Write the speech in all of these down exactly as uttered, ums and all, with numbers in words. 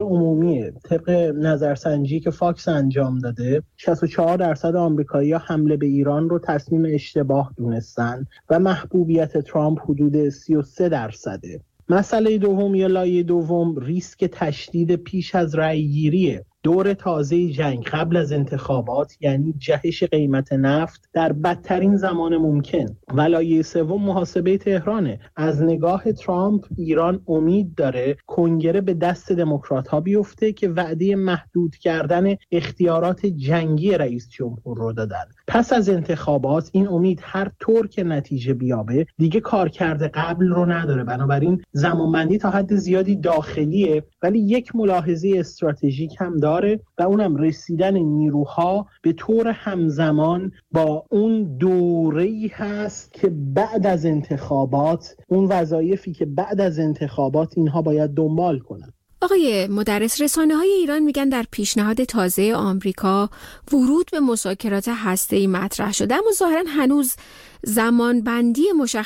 عمومیه. طبق نظرسنجی که فاکس انجام داده شصت و چهار درصد آمریکایی‌ها حمله به ایران رو تصمیم اشتباه دونستن و محبوبیت ترامپ حدود سی و سه درصده. مسئله دوم یا لایه دوم ریسک تشدید پیش از رأی‌گیریه. دور تازه جنگ قبل از انتخابات یعنی جهش قیمت نفت در بدترین زمان ممکن. و لایه سوم محاسبه تهرانه. از نگاه ترامپ ایران امید داره کنگره به دست دموکرات‌ها بیفته که وعده محدود کردن اختیارات جنگی رئیس جمهور رو دادن. پس از انتخابات این امید هر طور که نتیجه بیابه دیگه کارکرد قبل رو نداره. بنابراین زمانبندی تا حد زیادی داخلیه، ولی یک ملاحظه استراتژیک هم داره و اونم رسیدن نیروها به طور همزمان با اون دوره‌ای هست که بعد از انتخابات، اون وظایفی که بعد از انتخابات اینها باید دنبال کنن. آقای مدرس، رسانه‌های ایران میگن در پیشنهاد تازه آمریکا ورود به مذاکرات هسته‌ای مطرح شده، اما ظاهراً هنوز زمان بندی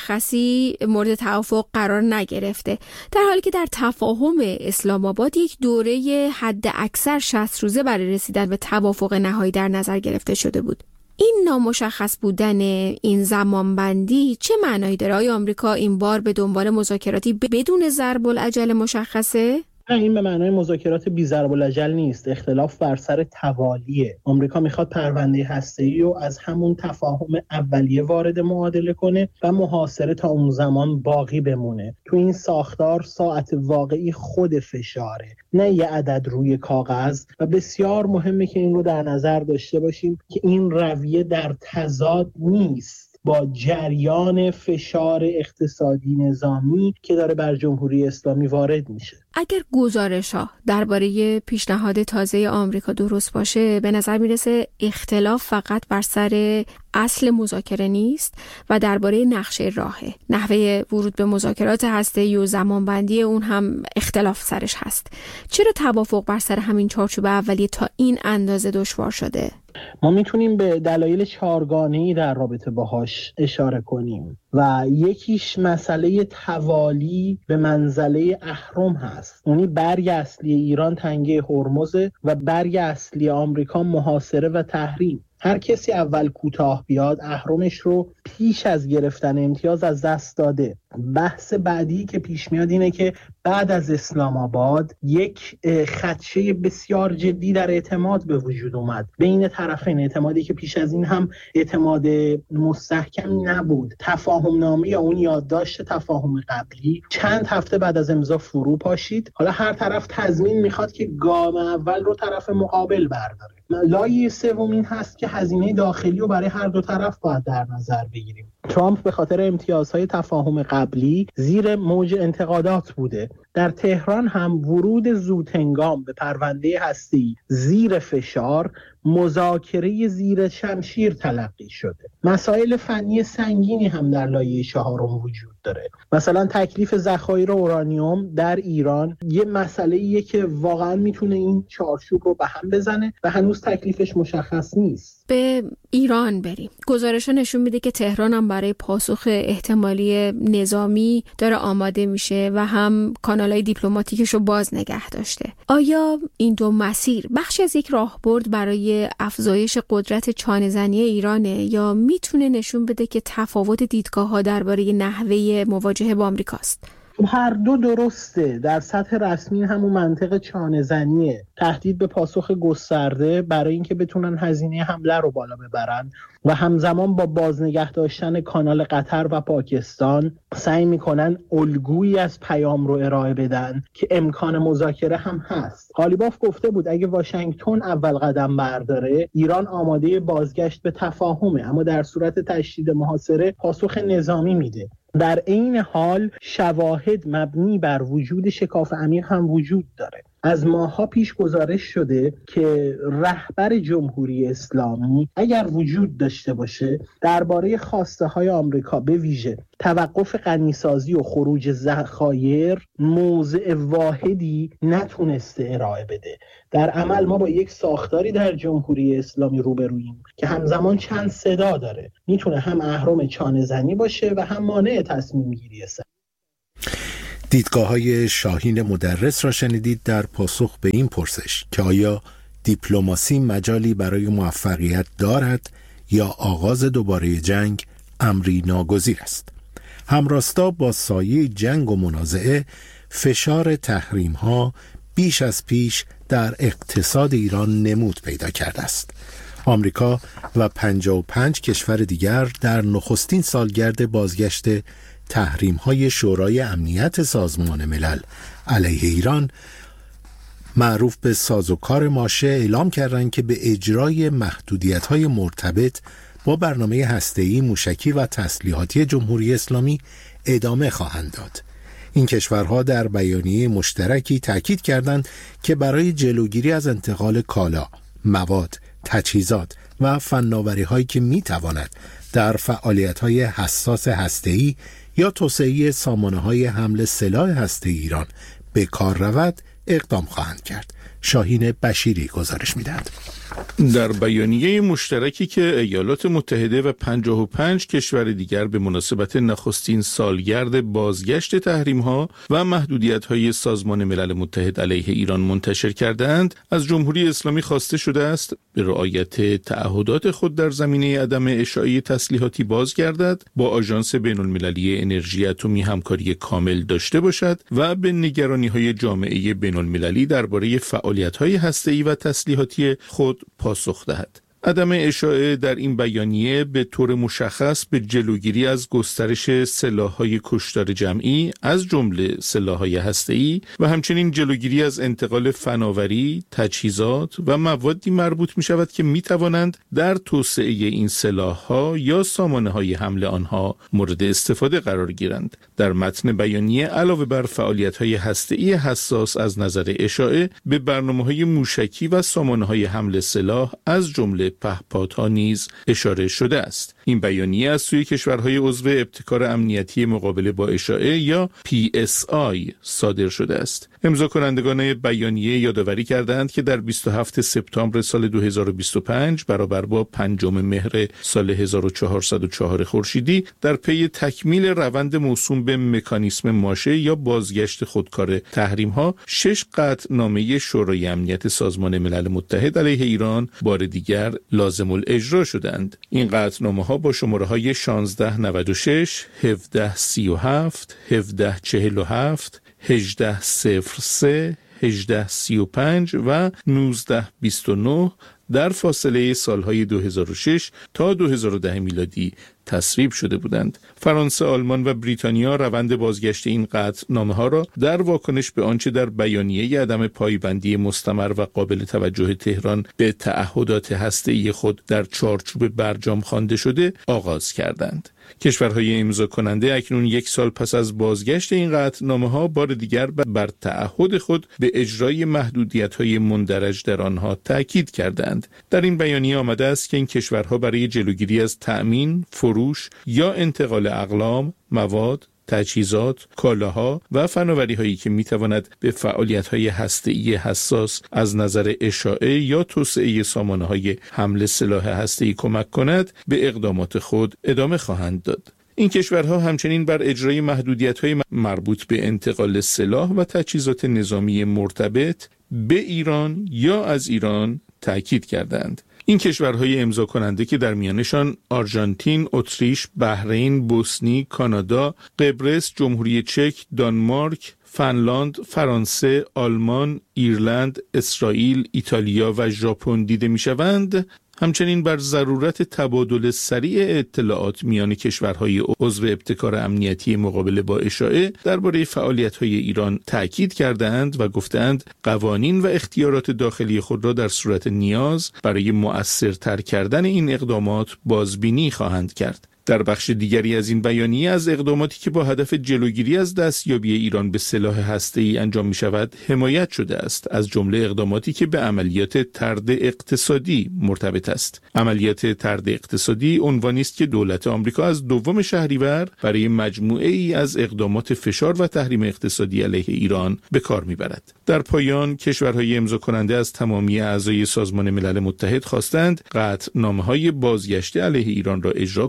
مشخصی مورد توافق قرار نگرفته، در حالی که در تفاهم اسلام آباد یک دوره حد اکثر شصت روزه برای رسیدن به توافق نهایی در نظر گرفته شده بود. این نامشخص بودن این زمان بندی چه معنایی داره؟ آیا آمریکا این بار به دنبال مذاکراتی بدون ضرب الاجل مشخصه؟ نه، این به معنای مذاکرات بی ضرب الاجل نیست. اختلاف بر سر توالیه. آمریکا میخواد پرونده هسته‌ای رو از همون تفاهم اولیه وارد معادله کنه و محاصره تا اون زمان باقی بمونه. تو این ساختار ساعت واقعی خود فشاره، نه یه عدد روی کاغذ. و بسیار مهمه که این رو در نظر داشته باشیم که این رویه در تضاد نیست با جریان فشار اقتصادی نظامی که داره بر جمهوری اسلامی وارد میشه. اگر گزارش‌ها درباره پیشنهاد تازه آمریکا درست باشه، به نظر میرسه اختلاف فقط بر سر اصل مذاکره نیست و درباره نقشه راهه. نحوه ورود به مذاکرات هسته‌ای و زمانبندی اون هم اختلاف سرش هست. چرا توافق بر سر همین چارچوب اولیه تا این اندازه دشوار شده؟ ما میتونیم به دلایل چهارگانه‌ای در رابطه باهاش اشاره کنیم و یکیش مسئله توالی به منزله اهرم هست. یعنی برگ اصلی ایران تنگه هرمز و برگ اصلی آمریکا محاصره و تحریم. هر کسی اول کوتاه بیاد اهرمش رو پیش از گرفتن امتیاز از دست داده. بحث بعدی که پیش میاد اینه که بعد از اسلام آباد یک خدشه بسیار جدی در اعتماد به وجود اومد بین طرفین، اعتمادی که پیش از این هم اعتماد مستحکمی نبود. تفاهم نامه یا اون یادداشت تفاهم قبلی چند هفته بعد از امضا فرو پاشید. حالا هر طرف تضمین میخواد که گام اول رو طرف مقابل برداره. لایه سوم این هست که هزینه داخلی رو برای هر دو طرف باید در نظر بگیریم. ترامپ به خاطر امتیازهای تفاهم قبلی زیر موج انتقادات بوده. در تهران هم ورود زودهنگام به پرونده هسته‌ای زیر فشار مذاکره زیر شمشیر تلقی شده. مسائل فنی سنگینی هم در لایه چهارم وجود داره. مثلا تکلیف ذخایر اورانیوم در ایران یه مسئله‌ایه که واقعا میتونه این چارچوب رو به هم بزنه و هنوز تکلیفش مشخص نیست. به ایران بریم. گزارش‌ها نشون میده که تهران هم برای پاسخ احتمالی نظامی داره آماده میشه و هم کانال‌های دیپلماتیکش رو باز نگه داشته. آیا این دو مسیر بخشی از یک راهبرد برای افزایش قدرت چانه‌زنی ایرانه یا میتونه نشون بده که تفاوت دیدگاه‌ها درباره نحوه مواجهه با آمریکاست؟ هر دو درسته. در سطح رسمی همون منطق چانه‌زنیه، تهدید به پاسخ گسترده برای اینکه بتونن هزینه حمله رو بالا ببرن و همزمان با بازنگه داشتن کانال قطر و پاکستان سعی میکنن الگویی از پیام رو ارائه بدن که امکان مذاکره هم هست. قالیباف گفته بود اگه واشنگتن اول قدم برداره ایران آماده بازگشت به تفاهمه، اما در صورت تشدید محاصره پاسخ نظامی میده. در این حال شواهد مبنی بر وجود شکاف عمیق هم وجود داره. از ماه‌ها پیش گزارش شده که رهبر جمهوری اسلامی اگر وجود داشته باشه درباره خواسته‌های آمریکا به ویژه توقف غنیسازی و خروج ذخایر موضع واحدی نتونسته ارائه بده. در عمل ما با یک ساختاری در جمهوری اسلامی روبروییم که همزمان چند صدا داره. میتونه هم اهرم چانه‌زنی باشه و هم مانع تصمیم گیری است. دیدگاه‌های شاهین مدرس را شنیدید در پاسخ به این پرسش که آیا دیپلماسی مجالی برای موفقیت دارد یا آغاز دوباره جنگ امری ناگزیر است. همراستا با سایه جنگ و منازعه، فشار تحریم‌ها بیش از پیش در اقتصاد ایران نمود پیدا کرده است. آمریکا و پنجاه و پنج کشور دیگر در نخستین سالگرد بازگشت تحریم‌های شورای امنیت سازمان ملل علیه ایران، معروف به سازوکار ماشه، اعلام کردند که به اجرای محدودیت‌های مرتبط با برنامه هسته‌ای، موشکی و تسلیحاتی جمهوری اسلامی ادامه خواهند داد. این کشورها در بیانیه مشترکی تاکید کردند که برای جلوگیری از انتقال کالا، مواد، تجهیزات و فناوری‌هایی که می‌تواند در فعالیت‌های حساس هسته‌ای یا توسعه سامانه‌های حمل سلاح هسته‌ای ایران به کار رود اقدام خواهند کرد. شاهین بشیری گزارش می‌دهد. در بیانیه مشترکی که ایالات متحده و پنجاه و پنج کشور دیگر به مناسبت نخستین سالگرد بازگشت تحریم‌ها و محدودیت‌های سازمان ملل متحد علیه ایران منتشر کردند، از جمهوری اسلامی خواسته شده است به رعایت تعهدات خود در زمینه عدم اشاعه تسلیحاتی بازگردد، با آژانس بین‌المللی انرژی اتمی همکاری کامل داشته باشد و به نگرانی‌های جامعه بین‌المللی درباره فعالیت‌های هسته‌ای و تسلیحاتی خود پاسخ دهد. عدم اشاعه در این بیانیه به طور مشخص به جلوگیری از گسترش سلاح‌های کشتار جمعی از جمله سلاح‌های هسته‌ای و همچنین جلوگیری از انتقال فناوری، تجهیزات و موادی مربوط می‌شود که می‌توانند در توسعه این سلاح‌ها یا سامانه‌های حمل آنها مورد استفاده قرار گیرند. در متن بیانیه علاوه بر فعالیت‌های هسته‌ای حساس از نظر اشاعه، به برنامه‌های موشکی و سامانه‌های حمل سلاح از جمله پهپادها نیز اشاره شده است. این بیانیه از سوی کشورهای عضو ابتکار امنیتی مقابله با اشاعه یا پی اس آی صادر شده است. امضا کنندگان بیانیه یادآوری کردند که در بیست و هفتم سپتامبر سال دو هزار و بیست و پنج برابر با پنجم مهر سال هزار و چهارصد و چهار خورشیدی در پی تکمیل روند موسوم به مکانیسم ماشه یا بازگشت خودکار تحریم‌ها، شش قطعنامه شورای امنیت سازمان ملل متحد علیه ایران بار دیگر لازم الاجرا شدند. این قطعنامه‌ها با شماره‌های شانزده نود و شش، هفده سی و هفت، هفده چهل و هفت، هجده صفر سه، هجده سی و پنج و نوزده بیست و نه در فاصله سالهای دو هزار و شش تا دو هزار و ده میلادی تصویب شده بودند. فرانسه، آلمان و بریتانیا روند بازگشت این قطعنامه‌ها را در واکنش به آنچه در بیانیه عدم پایبندی مستمر و قابل توجه تهران به تعهدات هسته‌ای خود در چارچوب برجام خوانده شده آغاز کردند. کشورهای امضا کننده اکنون یک سال پس از بازگشت این قطعنامه‌ها بار دیگر بر تعهد خود به اجرای محدودیت‌های مندرج در آنها تأکید کردند. در این بیانیه آمده است که این کشورها برای جلوگیری از تأمین، فروش یا انتقال اقلام، مواد، تجهیزات، کالاها و فناوری‌هایی که می‌تواند به فعالیت‌های هسته‌ای حساس از نظر اشاعه یا توسعه سامانه‌های حمل سلاح هسته‌ای کمک کند، به اقدامات خود ادامه خواهند داد. این کشورها همچنین بر اجرای محدودیت‌های مربوط به انتقال سلاح و تجهیزات نظامی مرتبط به ایران یا از ایران تأکید کردند. این کشورهای امضا کننده که در میانشان آرژانتین، اتریش، بحرین، بوسنی، کانادا، قبرس، جمهوری چک، دانمارک، فنلاند، فرانسه، آلمان، ایرلند، اسرائیل، ایتالیا و ژاپن دیده می‌شوند، همچنین بر ضرورت تبادل سریع اطلاعات میان کشورهای عضو ابتکار امنیتی مقابله با اشاعه درباره فعالیت‌های ایران تأکید کردند و گفتند قوانین و اختیارات داخلی خود را در صورت نیاز برای مؤثرتر کردن این اقدامات بازبینی خواهند کرد. در بخش دیگری از این بیانیه از اقداماتی که با هدف جلوگیری از دستیابی ایران به سلاح هسته‌ای انجام می شود حمایت شده است، از جمله اقداماتی که به عملیات طرد اقتصادی مرتبط است. عملیات طرد اقتصادی عنوانی است که دولت آمریکا از دوم شهریور برای مجموعه ای از اقدامات فشار و تحریم اقتصادی علیه ایران به کار میبرد. در پایان کشورهای امضا کننده از تمامی اعضای سازمان ملل متحد خواستند قطعنامه‌های بازگشت علیه ایران را اجرا کنند و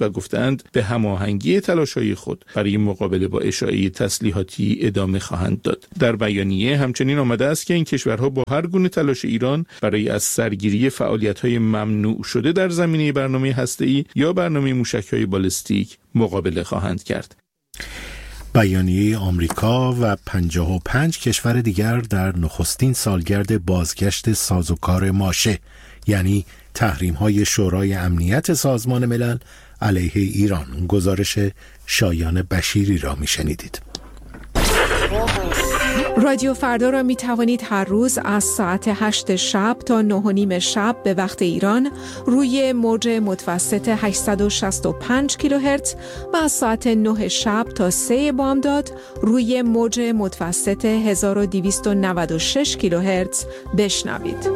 و گفتند به هماهنگی تلاش‌های خود برای مقابله با اشاعه تسلیحاتی ادامه خواهند داد. در بیانیه همچنین آمده است که این کشورها با هر گونه تلاش ایران برای از سرگیری فعالیت‌های ممنوع شده در زمینه برنامه هسته‌ای یا برنامه موشک‌های بالستیک مقابله خواهند کرد. بیانیه آمریکا و پنجاه و پنج کشور دیگر در نخستین سالگرد بازگشت سازوکار ماشه، یعنی تحریم‌های شورای امنیت سازمان ملل علیه ایران. گزارش شایان بشیری را می‌شنیدید. رادیو فردا را می توانید هر روز از ساعت هشت شب تا نه و نیم شب به وقت ایران روی موج متوسط هشتصد و شصت و پنج کیلوهرتز و از ساعت نه شب تا سه بامداد روی موج متوسط هزار و دویست و نود و شش کیلوهرتز بشنوید.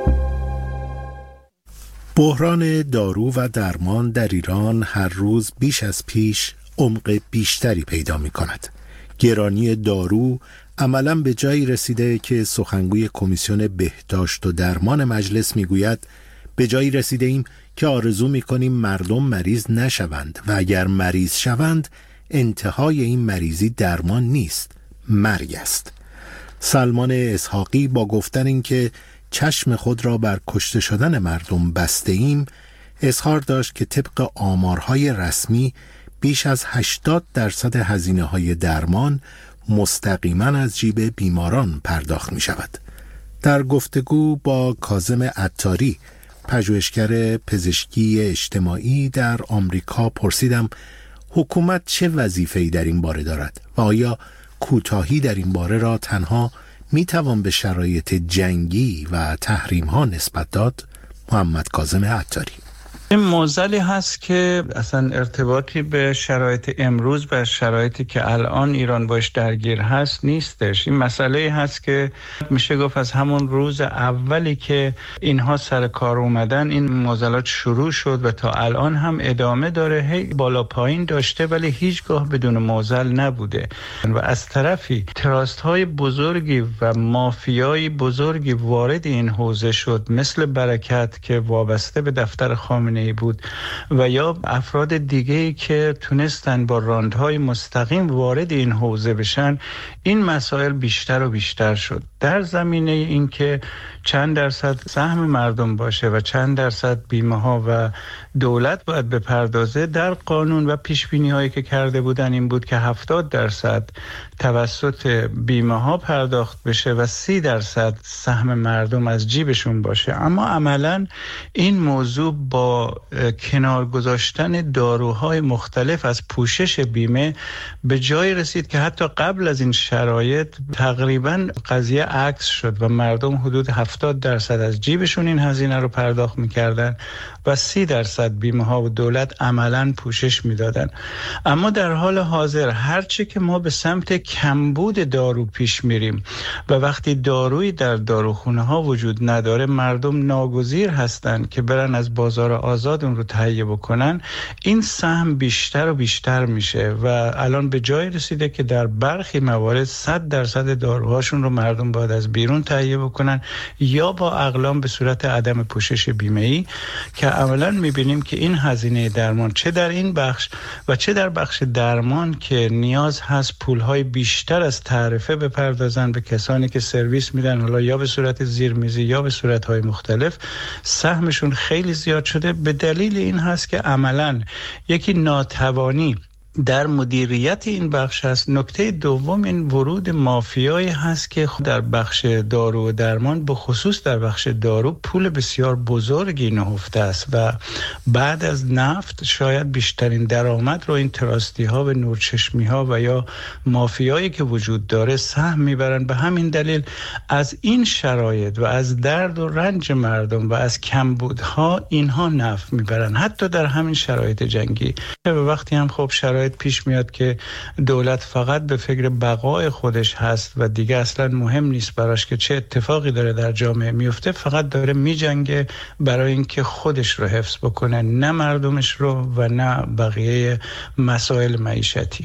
بحران دارو و درمان در ایران هر روز بیش از پیش عمق بیشتری پیدا می کند. گرانی دارو عملاً به جایی رسیده که سخنگوی کمیسیون بهداشت و درمان مجلس میگوید به جایی رسیده ایم که آرزو میکنیم مردم مریض نشوند و اگر مریض شوند انتهای این مریضی درمان نیست، مرگ است. سلمان اسحاقی با گفتن این که چشم خود را بر کشته شدن مردم بسته ایم اظهار داشت که طبق آمارهای رسمی بیش از هشتاد درصد هزینه‌های درمان مستقیما از جیب بیماران پرداخت می شود. در گفتگو با کاظم عطاری، پژوهشگر پزشکی اجتماعی در آمریکا، پرسیدم حکومت چه وظیفه‌ای در این باره دارد و آیا کوتاهی در این باره را تنها می توان به شرایط جنگی و تحریم ها نسبت داد؟ محمد کاظم عطاری: این معضلی هست که اصلا ارتباطی به شرایط امروز و شرایطی که الان ایران باش درگیر هست نیستش. این مسئله هست که میشه گفت از همون روز اولی که اینها سر کار اومدن این معضلات شروع شد و تا الان هم ادامه داره، هی بالا پایین داشته ولی هیچگاه بدون معضل نبوده. و از طرفی تراست های بزرگی و مافیای بزرگی وارد این حوزه شد، مثل برکت که وابسته به دفتر خامنه‌ای بود و یا افراد دیگه‌ای که تونستن با راندهای مستقیم وارد این حوزه بشن. این مسائل بیشتر و بیشتر شد در زمینه این که چند درصد سهم مردم باشه و چند درصد بیمه ها و دولت باید بپردازه. در قانون و پیش بینی هایی که کرده بودن این بود که هفتاد درصد توسط بیمه ها پرداخت بشه و سی درصد سهم مردم از جیبشون باشه. اما عملاً این موضوع با کنار گذاشتن داروهای مختلف از پوشش بیمه به جای رسید که حتی قبل از این شرایط تقریباً قضیه عکس شد و مردم حدود هفتاد درصد از جیبشون این هزینه رو پرداخت می‌کردن و سی درصد بیمه ها و دولت عملاً پوشش میدادن. اما در حال حاضر هرچی که ما به سمت کمبود دارو پیش میریم و وقتی دارویی در داروخونه ها وجود نداره مردم ناگزیر هستند که برن از بازار آزاد اون رو تهیه بکنن، این سهم بیشتر و بیشتر میشه و الان به جای رسیده که در برخی موارد صد درصد داروهاشون رو مردم باید از بیرون تهیه بکنن یا با اقلام به صورت عدم پوشش بیمه‌ای، که عملاً میبینیم که این هزینه درمان چه در این بخش و چه در بخش درمان که نیاز هست پولهای بیشتر از تعرفه بپردازن به کسانی که سرویس میدن، حالا یا به صورت زیرمیزی یا به صورتهای مختلف، سهمشون خیلی زیاد شده. به دلیل این هست که عملاً یکی ناتوانی در مدیریت این بخش هست. نکته دوم این ورود مافیایی هست که در بخش دارو و درمان به خصوص در بخش دارو پول بسیار بزرگی نهفته است و بعد از نفت شاید بیشترین درآمد رو این تراستی ها و نورچشمی ها و یا مافیایی که وجود داره سهم میبرن. به همین دلیل از این شرایط و از درد و رنج مردم و از کمبودها اینها نفع میبرن، حتی در همین شرایط جنگی. و وقتی هم خب شرایط پیش میاد که دولت فقط به فکر بقای خودش هست و دیگه اصلا مهم نیست براش که چه اتفاقی داره در جامعه میفته، فقط داره میجنگه برای اینکه خودش رو حفظ بکنه، نه مردمش رو و نه بقیه مسائل معیشتی.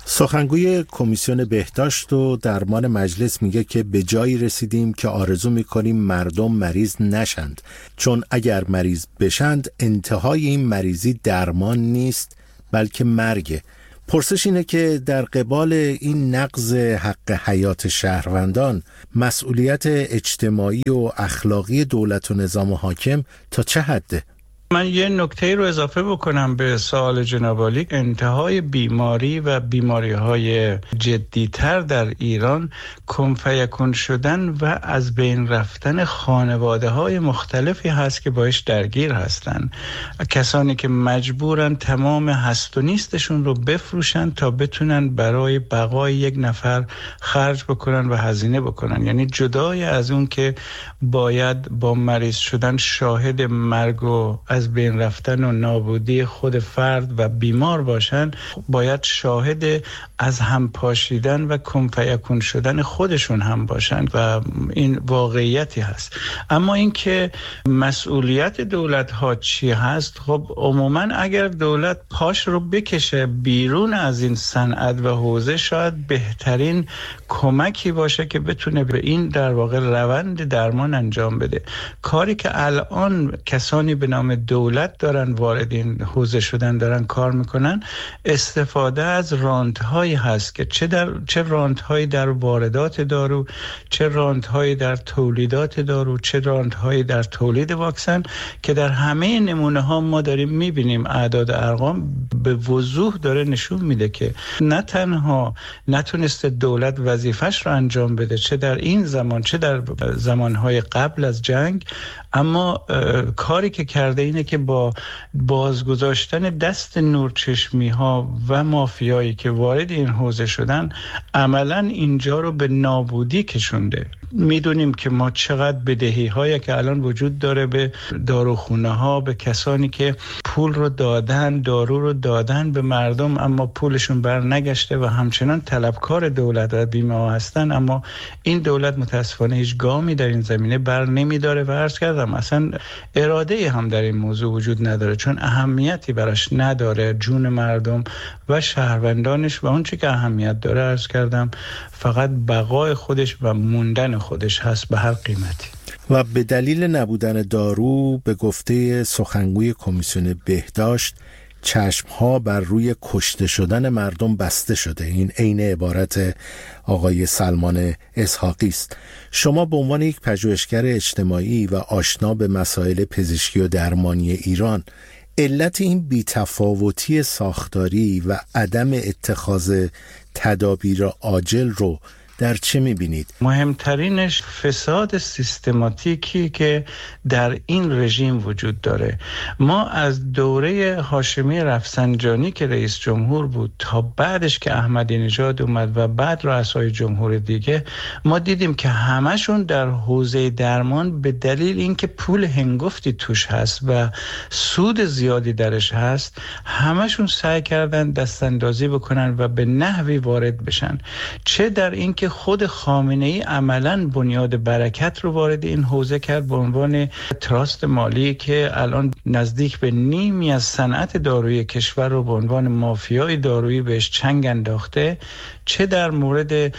سخنگوی کمیسیون بهداشت و درمان مجلس میگه که به جایی رسیدیم که آرزو میکنیم مردم مریض نشند، چون اگر مریض بشند انتهای این مریضی درمان نیست بلکه مرگه. پرسش اینه که در قبال این نقض حق حیات شهروندان مسئولیت اجتماعی و اخلاقی دولت و نظام حاکم تا چه حده؟ من یه نکته رو اضافه بکنم به سوال جناب عالی. انتهای بیماری و بیماری‌های جدی‌تر در ایران کن فیکون شدن و از بین رفتن خانواده‌های مختلفی هست که باش درگیر هستن. کسانی که مجبورن تمام هست و نیستشون رو بفروشن تا بتونن برای بقای یک نفر خرج بکنن و هزینه بکنن. یعنی جدای از اون که باید با مریض شدن شاهد مرگ و از بین رفتن و نابودی خود فرد و بیمار باشن، باید شاهد از هم پاشیدن و کن فیکون شدن خودشون هم باشن و این واقعیتی هست. اما اینکه مسئولیت دولت ها چی هست، خب عموما اگر دولت پاش رو بکشه بیرون از این صنعت و حوزه، شاید بهترین کمکی باشه که بتونه به این در واقع روند درمان انجام بده. کاری که الان کسانی به نام دولت دارن وارد این حوزه شدن دارن کار میکنن، استفاده از رانت‌هایی هست که چه در چه رانت‌هایی در واردات دارو، چه رانت‌هایی در تولیدات دارو، چه رانت‌هایی در تولید واکسن، که در همه نمونه ها ما داریم میبینیم اعداد ارقام به وضوح داره نشون میده که نه تنها نتونسته دولت وظیفش رو انجام بده، چه در این زمان چه در زمانهای قبل از جنگ، اما کاری که کرده اینه که با بازگذاشتن دست نورچشمی ها و مافیایی که وارد این حوزه شدن عملا اینجا رو به نابودی کشونده. میدونیم که ما چقدر بدهی هایی که الان وجود داره به داروخونه ها، به کسانی که پول رو دادن، دارو رو دادن به مردم اما پولشون بر نگشته و همچنان طلبکار دولت و بیمه ها هستن، اما این دولت متاسفانه هیچ گامی در این زمینه بر نمیداره و عرض کردم اصلا اراده هم در این موضوع وجود نداره، چون اهمیتی براش نداره جون مردم و شهروندانش، و اون چی که اهمیت داره عرض کردم فقط بقای خودش و موندن خودش هست به هر قیمتی. و به دلیل نبودن دارو به گفته سخنگوی کمیسیون بهداشت چشمها بر روی کشته شدن مردم بسته شده. این عین عبارت آقای سلمان اسحاقی است. شما به عنوان یک پژوهشگر اجتماعی و آشنا به مسائل پزشکی و درمانی ایران، علت این بی‌تفاوتی ساختاری و عدم اتخاذ تدابیر عاجل رو در چه می‌بینید؟ مهمترینش فساد سیستماتیکی که در این رژیم وجود داره. ما از دوره هاشمی رفسنجانی که رئیس جمهور بود تا بعدش که احمدی نژاد اومد و بعد رؤسای جمهور دیگه، ما دیدیم که همشون در حوزه درمان به دلیل اینکه پول هنگفتی توش هست و سود زیادی درش هست، همشون سعی کردن دستاندازی بکنن و به نحوی وارد بشن. چه در این که خود خامنه‌ای عملاً بنیاد برکت رو وارد این حوزه کرد به عنوان تراست مالی که الان نزدیک به نیمی از صنعت دارویی کشور رو به عنوان مافیای دارویی بهش چنگ انداخته، چه در مورد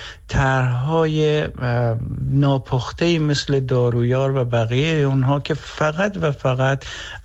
طرح‌های ناپخته‌ای مثل دارویار و بقیه اونها که فقط و فقط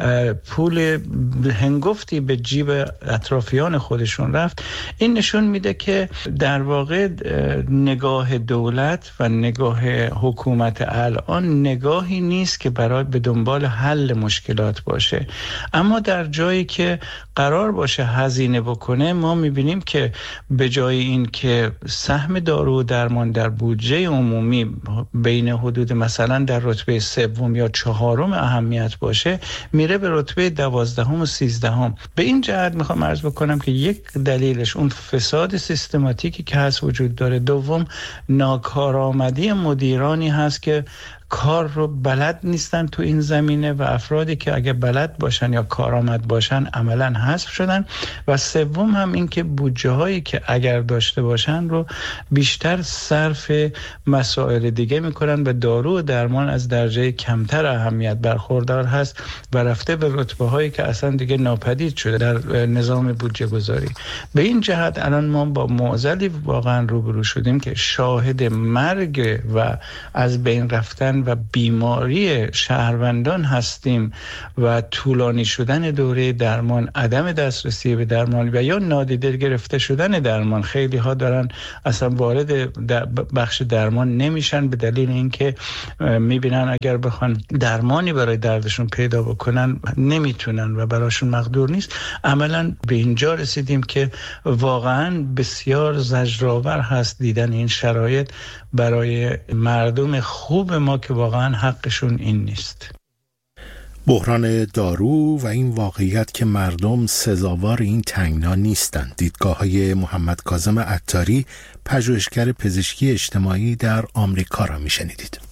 پول هنگفتی به جیب اطرافیان خودشون رفت. این نشون میده که در واقع نگاه دولت و نگاه حکومت الان نگاهی نیست که برای به دنبال حل مشکلات باشه، اما در جایی که قرار باشه هزینه بکنه، ما میبینیم که به جای این که سهم دارو و درمان در بودجه عمومی بین حدود مثلا در رتبه سوم یا چهارم اهمیت باشه، میره به رتبه دوازدهم و سیزدهم. به این جهت میخوام عرض بکنم که یک دلیلش اون فساد سیستماتیکی که هست وجود داره. دوم، ناکارآمدی مدیرانی هست که کار رو بلد نیستن تو این زمینه و افرادی که اگه بلد باشن یا کارآمد باشن عملاً حذف شدن. و سوم هم این که بودجه هایی که اگر داشته باشن رو بیشتر صرف مسائل دیگه میکنن و دارو و درمان از درجه کمتر اهمیت برخوردار هست و رفته به رتبه هایی که اصلا دیگه ناپدید شده در نظام بودجه گذاری. به این جهت الان ما با معضلی واقعا روبرو شدیم که شاهد مرگ و از بین رفتن و بیماری شهروندان هستیم و طولانی شدن دوره درمان، عدم دسترسی به درمان و یا نادیده گرفته شدن درمان. خیلی ها دارن اصلا وارد بخش درمان نمیشن به دلیل اینکه میبینن اگر بخوان درمانی برای دردشون پیدا بکنن نمیتونن و براشون مقدور نیست. عملا به اینجا رسیدیم که واقعا بسیار زجرآور هست دیدن این شرایط برای مردم خوب ما که واقعا حقشون این نیست. بحران دارو و این واقعیت که مردم سزاوار این تنگنا نیستند. دیدگاه‌های محمد کاظم عطاری، پژوهشگر پزشکی اجتماعی در آمریکا را میشنیدید.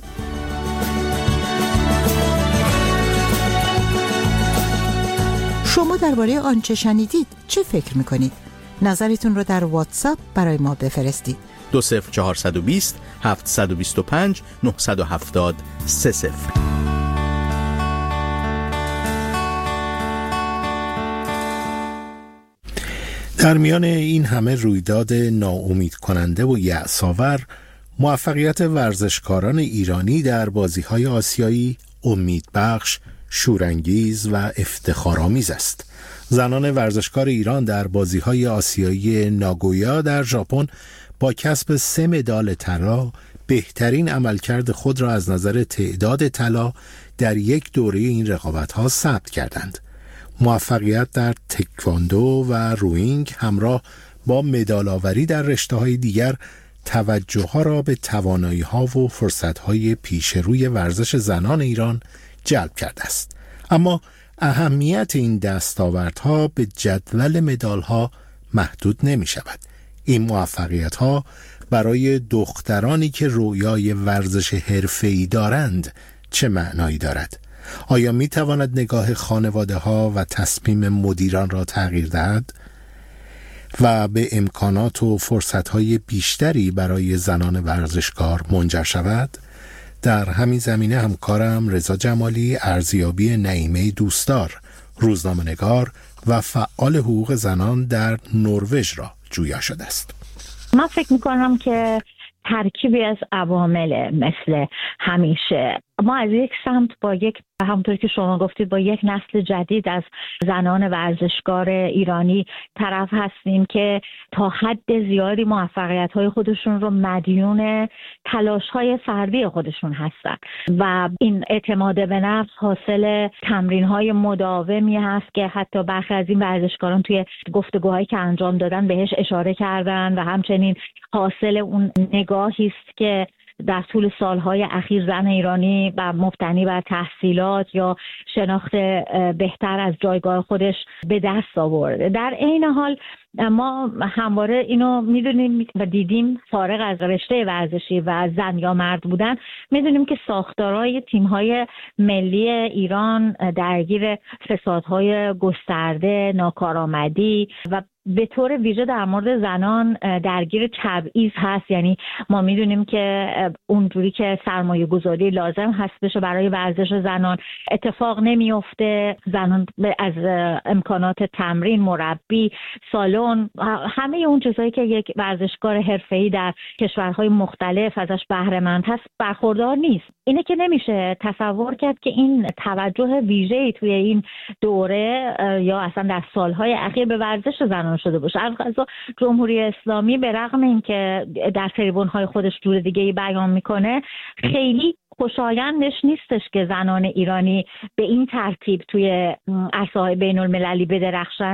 شما درباره آنچه شنیدید چه فکر میکنید؟ نظرتون رو در واتساپ برای ما بفرستید. دو صفر چهارصد و بیست هفتصد و بیست و پنج نهصد و هفتاد سه صفر. در میان این همه رویداد ناامید کننده و یأس‌آور، موفقیت ورزشکاران ایرانی در بازی‌های آسیایی امیدبخش، شورانگیز و افتخارآمیز است. زنان ورزشکار ایران در بازی‌های آسیایی ناگویا در ژاپن با کسب سه مدال طلا بهترین عملکرد خود را از نظر تعداد طلا در یک دوره این رقابت‌ها ثبت کردند. موفقیت در تکواندو و روینگ همراه با مدال‌آوری در رشته‌های دیگر توجه‌ها را به توانایی‌ها و فرصت‌های پیش روی ورزش زنان ایران جلب کرده است. اما اهمیت این دستاوردها به جدول مدال‌ها محدود نمی‌شود. این موفقیت‌ها برای دخترانی که رویای ورزش حرفه‌ای دارند چه معنایی دارد؟ آیا می تواند نگاه خانواده ها و تصمیم مدیران را تغییر دهد و به امکانات و فرصت های بیشتری برای زنان ورزشکار منجر شود؟ در همین زمینه همکارم رضا جمالی ارزیابی نعیمه دوستدار، روزنامه‌نگار و فعال حقوق زنان در نروژ را جویا شده است. من فکر میکنم که ترکیبی از عوامل مثل همیشه ما از یک سمت با یک، همونطور که شما گفتید، با یک نسل جدید از زنان ورزشکار ایرانی طرف هستیم که تا حد زیادی موفقیت‌های خودشون رو مدیون تلاش‌های فردی خودشون هستن و این اعتماد به نفس حاصل تمرین‌های مداومی هست که حتی برخی از این ورزشکاران توی گفتگوهایی که انجام دادن بهش اشاره کردن و همچنین حاصل اون نگاهی است که در طول سالهای اخیر زن ایرانی و مبتنی بر تحصیلات یا شناخت بهتر از جایگاه خودش به دست آورده. در عین حال ما همواره اینو میدونیم و دیدیم، فارغ از رشته ورزشی و زن یا مرد بودن، میدونیم که ساختارهای تیم‌های ملی ایران درگیر فسادهای گسترده، ناکارآمدی و به طور ویژه در مورد زنان درگیر تبعیض هست. یعنی ما میدونیم که اونجوری که سرمایه گذاری لازم هست بشه برای ورزش زنان اتفاق نمیفته. زنان از امکانات تمرین، مربی، سالن، همه اون چیزایی که یک ورزشکار حرفه‌ای در کشورهای مختلف ازش بهره مند هست برخوردار نیست. اینه که نمیشه تصور کرد که این توجه ویژه‌ای توی این دوره یا اصلا در سالهای اخیر به ورزش زنان شده باشه. البته جمهوری اسلامی به رغم اینکه در تریبون‌های خودش جور دیگه‌ای بیان میکنه، خیلی خوشایندش نیستش که زنان ایرانی به این ترتیب توی عرصه‌های بین‌المللی بدرخشن.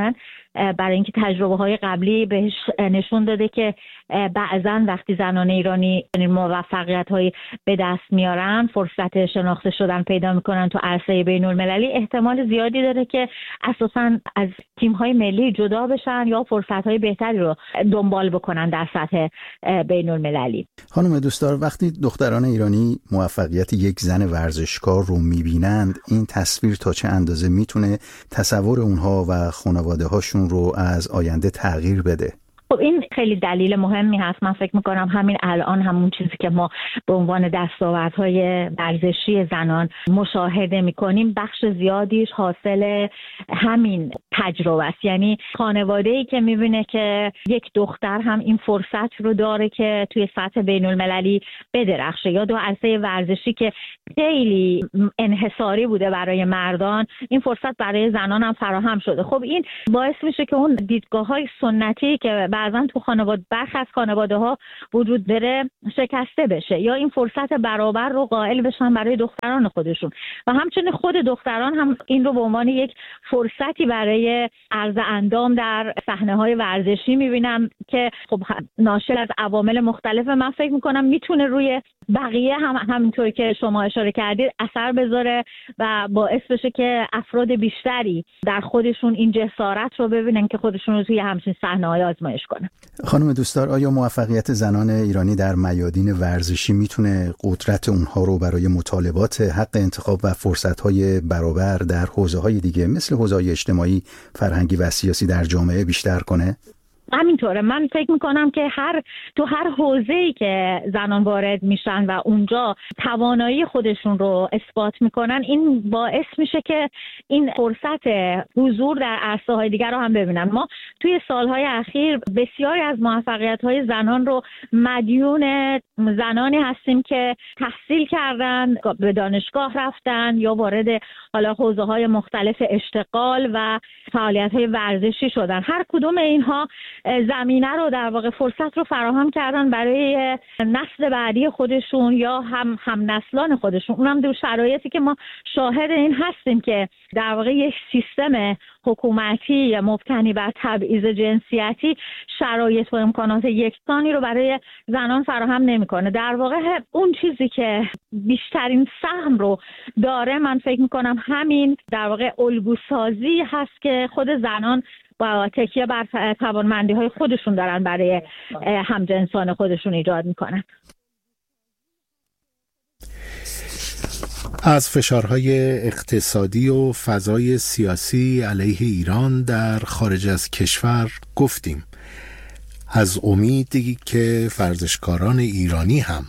برای اینکه تجربه های قبلی بهش نشون داده که بعضا وقتی زنان ایرانی موفقیت های به دست میارن، فرصت شناخته شدن پیدا میکنن تو عرصه بین المللی، احتمال زیادی داره که اساساً از تیم های ملی جدا بشن یا فرصت های بهتری رو دنبال بکنن در سطح بین المللی. خانم دوستدار، وقتی دختران ایرانی موفقیت یک زن ورزشکار رو میبینند، این تصویر تا چه اندازه میتونه تصور اونها و خانواده هاشون رو از آینده تغییر بده؟ خب این خیلی دلیل مهمی هست. من فکر میکنم همین الان همون چیزی که ما به عنوان دستاوردهای ورزشی زنان مشاهده میکنیم بخش زیادیش حاصل همین تجربه است. یعنی خانواده‌ای که میبینه که یک دختر هم این فرصت رو داره که توی سطح بین المللی بدرخشه، یا دو عرصه ورزشی که خیلی انحصاری بوده برای مردان، این فرصت برای زنان هم فراهم شده. خب این باعث میشه که اون دیدگاه‌های سنتی که بعضا تو خانواده برخی از خانواده ها وجود داره شکسته بشه، یا این فرصت برابر رو قائل بشن برای دختران خودشون. و همچنین خود دختران هم این رو به عنوان یک فرصتی برای عرض اندام در صحنه‌های ورزشی میبینم که خب ناشی از عوامل مختلف، من فکر میکنم میتونه روی بقیه هم همینطور که شما اشاره کردید اثر بذاره و باعث بشه که افراد بیشتری در خودشون این جسارت رو ببینن که خودشون رو توی همچین صحنه‌های آزمایش کنن. خانم دوستدار، آیا موفقیت زنان ایرانی در میادین ورزشی میتونه قدرت اونها رو برای مطالبات حق انتخاب و فرصت‌های برابر در حوزه‌های دیگه مثل حوزه‌های اجتماعی، فرهنگی و سیاسی در جامعه بیشتر کنه؟ همینطوره. من فکر میکنم که هر تو هر حوزه‌ای که زنان وارد میشن و اونجا توانایی خودشون رو اثبات میکنن، این باعث میشه که این فرصت حضور در عرصه‌های دیگر رو هم ببینن. ما توی سالهای اخیر بسیاری از موفقیت‌های زنان رو مدیون زنانی هستیم که تحصیل کردن، به دانشگاه رفتن یا وارد حالا حوزه‌های مختلف اشتغال و فعالیت‌های ورزشی شدن. هر کدوم اینها زمینه رو در واقع فرصت رو فراهم کردن برای نسل بعدی خودشون یا هم هم نسلان خودشون. اونم در شرایطی که ما شاهد این هستیم که در واقع یک سیستم حکومتی مبتنی بر تبعیض جنسیتی شرایط و امکانات یکسانی رو برای زنان فراهم نمیکنه. در واقع اون چیزی که بیشترین سهم رو داره، من فکر میکنم همین در واقع الگوسازی هست که خود زنان با تکیه بر توانمندی‌های خودشون دارن برای همجنسان خودشون ایجاد میکنن. از فشارهای اقتصادی و فضای سیاسی علیه ایران در خارج از کشور گفتیم. از امیدی که ورزشکاران ایرانی هم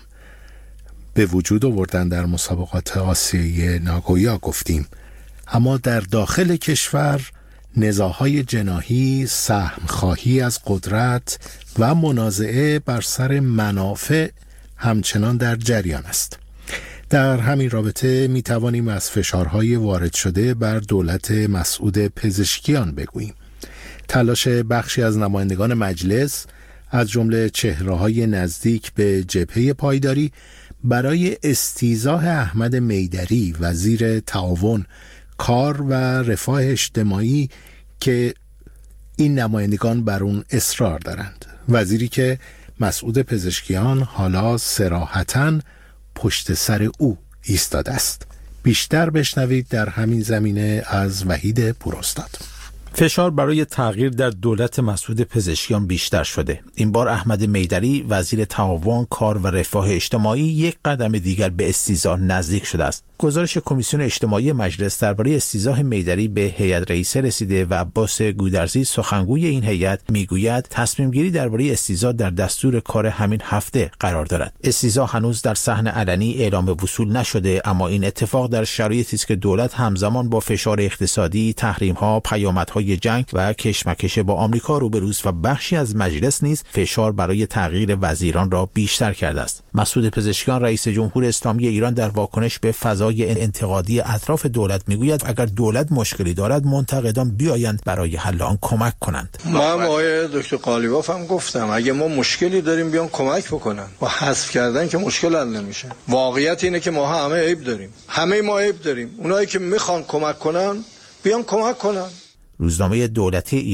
به وجود آوردن در مسابقات آسیایی ناگویا گفتیم. اما در داخل کشور نزاع‌های جناحی، سهم‌خواهی از قدرت و منازعه بر سر منافع همچنان در جریان است. در همین رابطه می توانیم از فشارهای وارد شده بر دولت مسعود پزشکیان بگوییم. تلاش بخشی از نمایندگان مجلس از جمله چهره‌های نزدیک به جبهه پایداری برای استیضاح احمد میدری وزیر تعاون، کار و رفاه اجتماعی که این نمایندگان بر اون اصرار دارند. وزیری که مسعود پزشکیان حالا صراحتاً پشت سر او ایستاده است. بیشتر بشنوید در همین زمینه از وحید پوراستاد. فشار برای تغییر در دولت مسعود پزشکیان بیشتر شده. این بار احمد میدری وزیر تعاون، کار و رفاه اجتماعی یک قدم دیگر به استیضاح نزدیک شده است. گزارش کمیسیون اجتماعی مجلس درباره استیضاح میدری به هیئت رئیسه رسیده و عباس گودرزی سخنگوی این هیئت میگوید تصمیم گیری درباره استیضاح در دستور کار همین هفته قرار دارد. استیضاح هنوز در صحن علنی اعلام وصول نشده، اما این اتفاق در شرایطی است که دولت همزمان با فشار اقتصادی، تحریم‌ها، پیامدهای جنگ و کشمکش با آمریکا روبروست و بخشی از مجلس نیز فشار برای تغییر وزیران را بیشتر کرده است. مسعود پزشکیان رئیس جمهور اسلامی ایران در واکنش به فضای انتقادی اطراف دولت میگوید اگر دولت مشکلی دارد منتقدان بیایند برای حل آن کمک کنند. من آقای دکتر قالیباف هم گفتم اگه ما مشکلی داریم بیان کمک بکنن. با حذف کردن که مشکل حل نمیشه. واقعیت اینه که ما همه عیب داریم. همه ما عیب داریم. اونایی که میخوان کمک کنن بیان کمک کنن. روزنامه دولتی ایران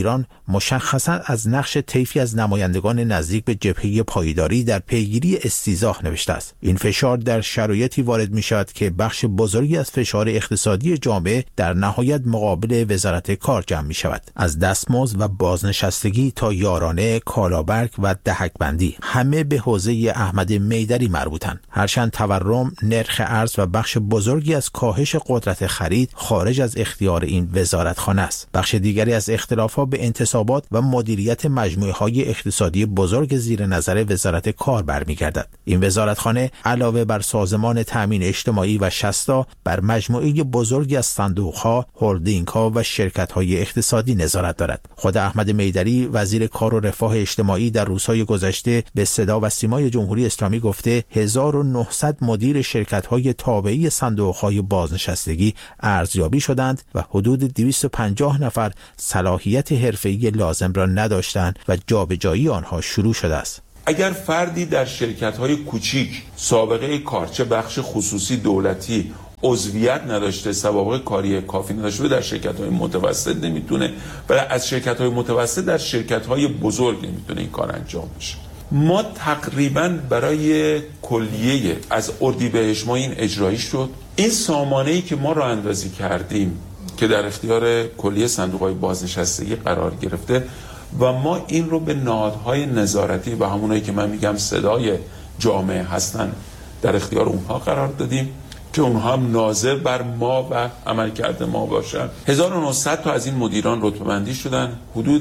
مشخصا از نقش طیفی از نمایندگان نزدیک به جبهه پایداری در پیگیری استیضاح نوشته است. این فشار در شرایطی وارد می شود که بخش بزرگی از فشار اقتصادی جامعه در نهایت مقابل وزارت کار جمع می شود. از دستمزد و بازنشستگی تا یارانه، کالابرگ و دهک‌بندی همه به حوزه احمد میدری مربوطند. هرچند تورم، نرخ ارز و بخش بزرگی از کاهش قدرت خرید خارج از اختیار این وزارتخانه است. بخش دیگری از اختلافات به انتصابات و مدیریت مجموعه‌های اقتصادی بزرگ زیر نظر وزارت کار برمیگردد. این وزارتخانه علاوه بر سازمان تامین اجتماعی و شصتا بر مجموعه بزرگی از صندوق‌ها، هلدینگ‌ها و شرکت‌های اقتصادی نظارت دارد. خود احمد میدری وزیر کار و رفاه اجتماعی در روزهای گذشته به صدا و سیمای جمهوری اسلامی گفته هزار و نهصد مدیر شرکت‌های تابعی صندوق‌های بازنشستگی ارزیابی شدند و حدود دویست و پنجاه نفر صلاحیت حرفه‌ای لازم را نداشتند و جابجایی آنها شروع شده است. اگر فردی در شرکت‌های کوچیک سابقه کار، چه بخش خصوصی دولتی، عضویت نداشته، سوابق کاری کافی نداشته، در شرکت‌های متوسط نمیتونه، ولی از شرکت‌های متوسط در شرکت‌های بزرگ نمیتونه این کار انجام بشه. ما تقریباً برای کلیه از اردیبهشت ماه این اجرایی شد. این سامانه‌ای که ما راه اندازی کردیم که در اختیار کلیه صندوق‌های بازنشستگی قرار گرفته و ما این رو به نهادهای نظارتی و همونایی که من میگم صدای جامعه هستن در اختیار اونها قرار دادیم که اونها هم ناظر بر ما و عملکرد ما باشن. هزار و نهصد تا از این مدیران رتبه بندی شدن. حدود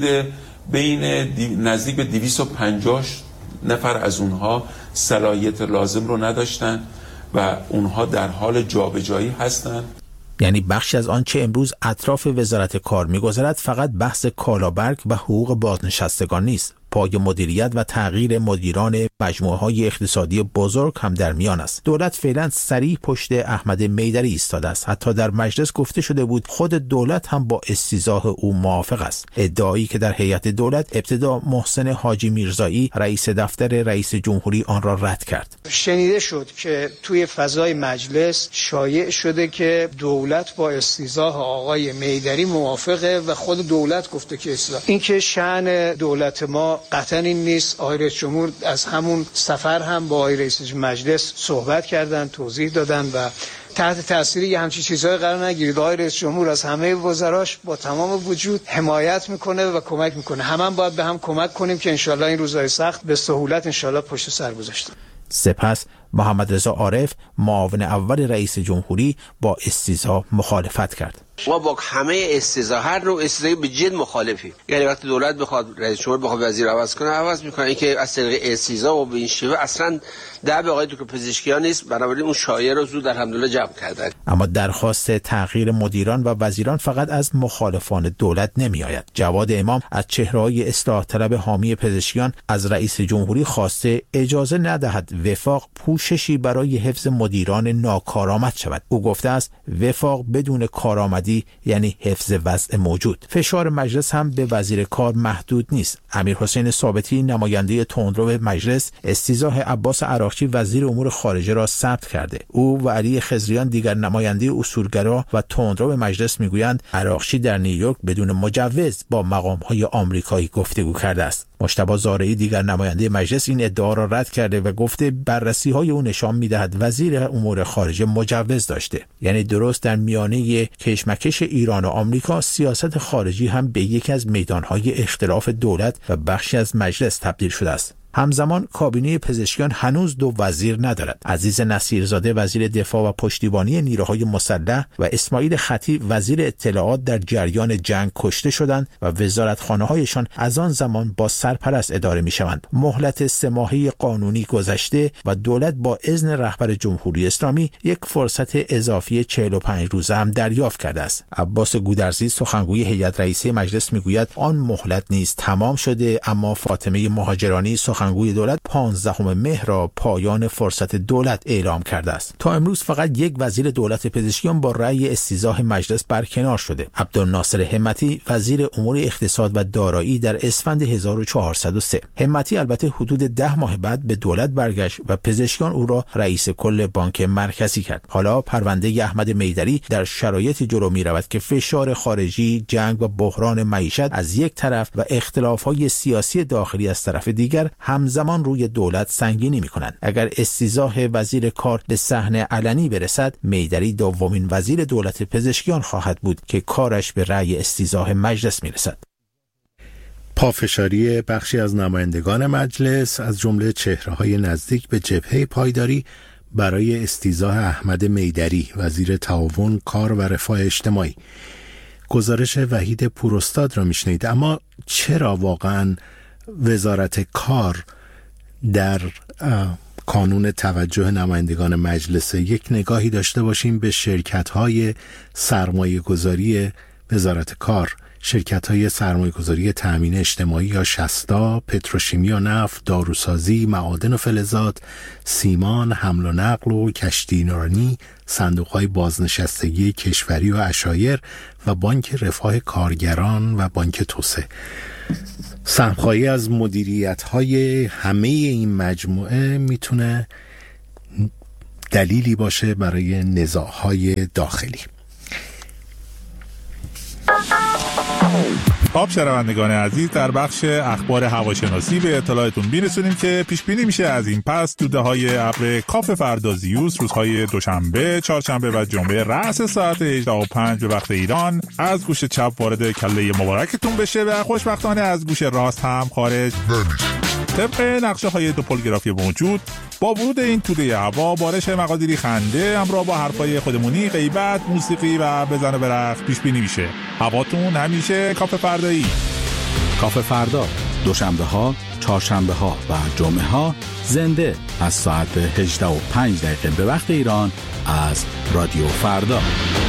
بین دی... نزدیک به دویست و پنجاه نفر از اونها صلاحیت لازم رو نداشتن و اونها در حال جابجایی هستن. یعنی بخشی از آنچه امروز اطراف وزارت کار می‌گذرد فقط بحث کالابرگ و حقوق بازنشستگان نیست. پای مدیریت و تغییر مدیران مجموعه‌های اقتصادی بزرگ هم در میان است. دولت فعلا صریح پشت احمد میدری ایستاده است. حتی در مجلس گفته شده بود خود دولت هم با استیضاح او موافق است. ادعایی که در هیئت دولت ابتدا محسن حاجی میرزایی رئیس دفتر رئیس جمهوری آن را رد کرد. شنیده شد که توی فضای مجلس شایع شده که دولت با استیضاح آقای میدری موافقه و خود دولت گفته که استیضاح. این که شأن دولت ما قطعا این نیست. آقای رئیس جمهور از همون سفر هم با آقای رئیس مجلس صحبت کردن، توضیح دادن و تحت تاثیر یه همچین چیزهای قرار نگیرید. آقای رئیس جمهور از همه وزراش با تمام وجود حمایت میکنه و کمک میکنه. همه هم باید به هم کمک کنیم که انشالله این روزهای سخت به سهولت انشالله پشت سر گذاشته. سپس محمد رضا عارف معاون اول رئیس جمهوری با استیضاح مخالفت کرد. ما با همه استیضاح هر نوع استیضاحی به جد مخالفیم. یعنی وقتی دولت بخواد رئیس جمهور بخواد وزیر عوض کنه عوض میکنه. این که از طریق استیضاح و به این شیوه اصلا دعوی آقای دکتر پزشکیان نیست. بنابراین اون شایعه رو زود الحمدلله جمع کردن. اما درخواست تغییر مدیران و وزیران فقط از مخالفان دولت نمی آید. جواد امام از چهره‌های اصلاح طلب حامی پزشکیان از رئیس جمهوری خواسته اجازه ندهد وفاق پوششی برای حفظ مدیران ناکارآمد شود. او گفته است وفاق بدون کارآمدی یعنی حفظ وضع موجود. فشار مجلس هم به وزیر کار محدود نیست. امیرحسین ثابتی نماینده تندرو مجلس استیضاح عباس عراقچی وزیر امور خارجه را ثبت کرده. او و علی خضریان دیگر نماینده اصولگرا و تندرو مجلس میگویند عراقچی در نیویورک بدون مجوز با مقام‌های آمریکایی گفتگو کرده است. مجتبی زارعی دیگر نماینده مجلس این ادعا را رد کرده و گفته بررسی‌های او نشان می‌دهد وزیر امور خارجه مجوز داشته. یعنی درست در میانه کشمکش ایران و آمریکا سیاست خارجی هم به یکی از میدان‌های اختلاف دولت و بخشی از مجلس تبدیل شده است. همزمان کابینه پزشکیان هنوز دو وزیر ندارد. عزیز نصیرزاده وزیر دفاع و پشتیبانی نیروهای مسلح و اسماعیل خطی وزیر اطلاعات در جریان جنگ کشته شدند و وزارتخانه‌هایشان از آن زمان با سرپرست اداره می‌شوند. مهلت سه ماهه قانونی گذشته و دولت با اذن رهبر جمهوری اسلامی یک فرصت اضافی چهل و پنج روزه هم دریافت کرده است. عباس گودرزی سخنگوی هیئت رئیسه مجلس میگوید آن مهلت نیز تمام شده، اما فاطمه مهاجرانی سخن سخنگوی دولت پانزدهم مهر را پایان فرصت دولت اعلام کرده است. تا امروز فقط یک وزیر دولت پزشکیان با رأی استیضاح مجلس برکنار شده. عبدالناصر همتی وزیر امور اقتصاد و دارایی در اسفند هزار و چهارصد و سه. همتی البته حدود ده ماه بعد به دولت برگشت و پزشکیان او را رئیس کل بانک مرکزی کرد. حالا پرونده احمد میدری در شرایطی جلو می رود که فشار خارجی، جنگ و بحران معیشت از یک طرف و اختلاف‌های سیاسی داخلی از طرف دیگر همزمان روی دولت سنگینی می‌کنند. اگر استیضاح وزیر کار به صحنه علنی برسد، میدری دومین وزیر دولت پزشکیان خواهد بود که کارش به رأی استیضاح مجلس می‌رسد. پافشاری بخشی از نمایندگان مجلس از جمله چهره‌های نزدیک به جبهه پایداری برای استیضاح احمد میدری وزیر تعاون، کار و رفاه اجتماعی. گزارش وحید پوراستاد را میشنید. اما چرا واقعا وزارت کار در کانون توجه نمایندگان مجلس؟ یک نگاهی داشته باشیم به شرکت‌های سرمایه‌گذاری وزارت کار، شرکت‌های سرمایه‌گذاری تأمین اجتماعی یا شستا، پتروشیمی و نفت، داروسازی، معادن و فلزات، سیمان، حمل و نقل و کشتیرانی، صندوق‌های بازنشستگی کشوری و عشایر و بانک رفاه کارگران و بانک توسعه. سهم‌خواهی از مدیریت‌های همه این مجموعه میتونه دلیلی باشه برای نزاع‌های داخلی. خب شنوندگان عزیز، در بخش اخبار هواشناسی به اطلاعتون میرسونیم که پیش بینی میشه از این پس دوده‌های ابر کاف فردازیوس روزهای دوشنبه، چهارشنبه و جمعه رأس ساعت هجده و پنج به وقت ایران از گوش چپ وارد کله مبارکتون بشه و خوشبختانه از گوش راست هم خارج نمیشه. طبق نقشه های توپولگرافی موجود، با ورود این توده هوا بارش مقادیری خنده همراه با حرفای خودمونی، غیبت، موسیقی و بزن و برقص پیش بینی میشه. هواتون همیشه کاف فردایی. کاف فردا دوشنبه ها، چهارشنبه ها و جمعه ها زنده از ساعت هجده و پنج دقیقه به وقت ایران از رادیو فردا.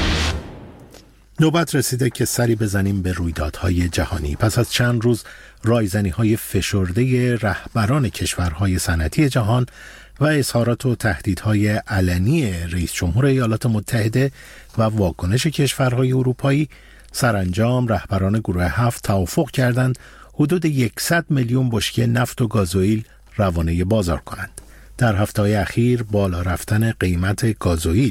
نوبت رسیده که سری بزنیم به رویدادهای جهانی. پس از چند روز رایزنی‌های فشرده رهبران کشورهای صنعتی جهان و اظهارات و تهدیدهای علنی رئیس جمهور ایالات متحده و واکنش کشورهای اروپایی، سرانجام رهبران گروه هفت توافق کردند حدود صد میلیون بشکه نفت و گازوئیل روانه بازار کنند. در هفته‌های اخیر بالا رفتن قیمت گازوئیل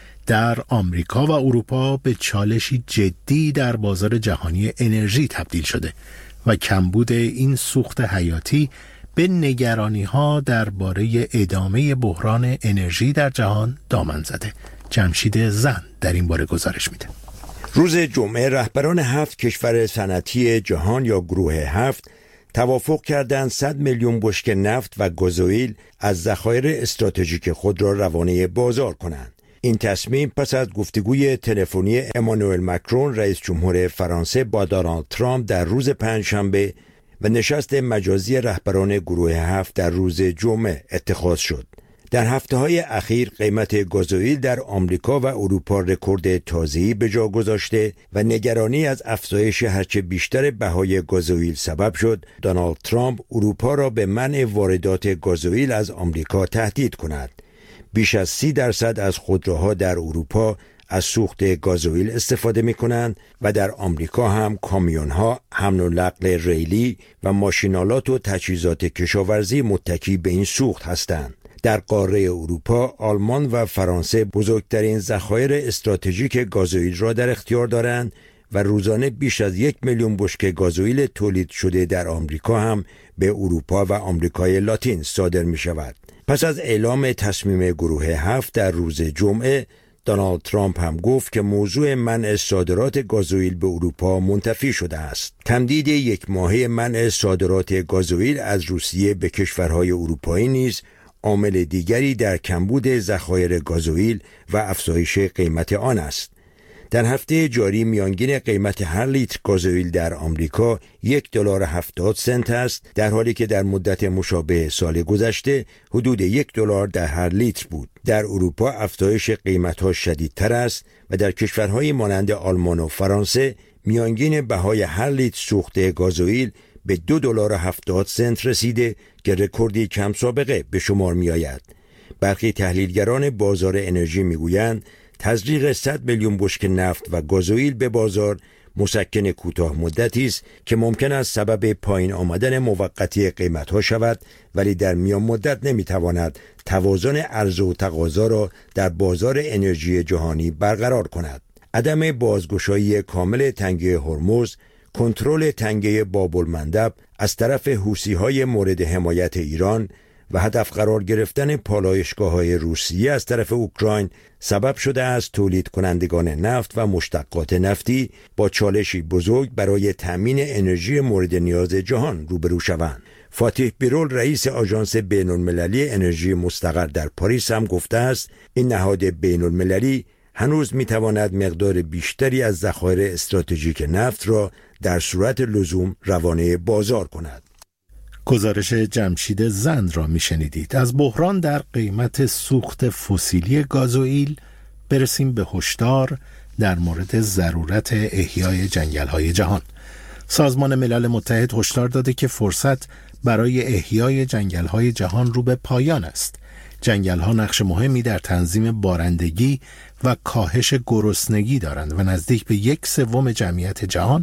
در آمریکا و اروپا به چالشی جدی در بازار جهانی انرژی تبدیل شده و کمبود این سوخت حیاتی به نگرانی‌ها درباره ادامه بحران انرژی در جهان دامن زده. جمشید زن در این باره گزارش میده. روز جمعه رهبران هفت کشور صنعتی جهان یا گروه هفت توافق کردند صد میلیون بشکه نفت و گازوئیل از ذخایر استراتژیک خود را روانه بازار کنند. این تصمیم پس از گفتگوی تلفنی امانوئل مکرون رئیس جمهور فرانسه با دونالد ترامپ در روز پنجشنبه و نشست مجازی رهبران گروه هفت در روز جمعه اتخاذ شد. در هفته‌های اخیر قیمت گازوئیل در آمریکا و اروپا رکورد تازه‌ای به جا گذاشته و نگرانی از افزایش هرچه بیشتر بهای گازوئیل سبب شد دونالد ترامپ اروپا را به منع واردات گازوئیل از آمریکا تهدید کند. بیش از سی درصد از خودروها در اروپا از سوخت گازوئیل استفاده می کنند و در آمریکا هم کامیون‌ها، حمل و نقل ریلی و ماشینالات و تجهیزات کشاورزی متکی به این سوخت هستند. در قاره اروپا، آلمان و فرانسه بزرگترین ذخایر استراتژیک گازوئیل را در اختیار دارند و روزانه بیش از یک میلیون بشکه گازوئیل تولید شده در آمریکا هم به اروپا و آمریکای لاتین صادر می شود. پس از اعلام تصمیم گروه هفت در روز جمعه، دونالد ترامپ هم گفت که موضوع منع صادرات گازوئیل به اروپا منتفی شده است. تمدید یک ماهه منع صادرات گازوئیل از روسیه به کشورهای اروپایی نیز عامل دیگری در کمبود ذخایر گازوئیل و افزایش قیمت آن است. در هفته جاری میانگین قیمت هر لیتر گازوئیل در آمریکا یک دلار هفتاد سنت است، در حالی که در مدت مشابه سال گذشته حدود یک دلار در هر لیتر بود. در اروپا افزایش قیمت‌ها شدیدتر است و در کشورهای مانند آلمان و فرانسه میانگین بهای هر لیتر سوخت گازوئیل به دو دلار و هفتاد سنت رسیده که رکوردی کم سابقه به شمار می آید. برخی تحلیلگران بازار انرژی می گویند تزریق صد میلیون بشکه نفت و گازوئیل به بازار مسکن کوتاه مدتی است که ممکن است سبب پایین آمدن موقتی قیمت‌ها شود، ولی در میان مدت نمی‌تواند توازن عرضه و تقاضا را در بازار انرژی جهانی برقرار کند. عدم بازگشایی کامل تنگه هرمز، کنترل تنگه باب المندب از طرف حوثی‌های مورد حمایت ایران و هدف قرار گرفتن پالایشگاه‌های روسیه از طرف اوکراین سبب شده است تولید کنندگان نفت و مشتقات نفتی با چالشی بزرگ برای تأمین انرژی مورد نیاز جهان روبرو شوند. فاتح بیرول رئیس آژانس بین‌المللی انرژی مستقر در پاریس هم گفته است این نهاد بین‌المللی هنوز می‌تواند مقدار بیشتری از ذخایر استراتژیک نفت را در صورت لزوم روانه بازار کند. گزارش جمشید زند را میشنیدید. از بحران در قیمت سوخت فسیلی گازوئیل برسیم به هشدار در مورد ضرورت احیای جنگل‌های جهان. سازمان ملل متحد هشدار داده که فرصت برای احیای جنگل‌های جهان رو به پایان است. جنگل‌ها نقش مهمی در تنظیم بارندگی و کاهش گرسنگی دارند و نزدیک به یک سوم جمعیت جهان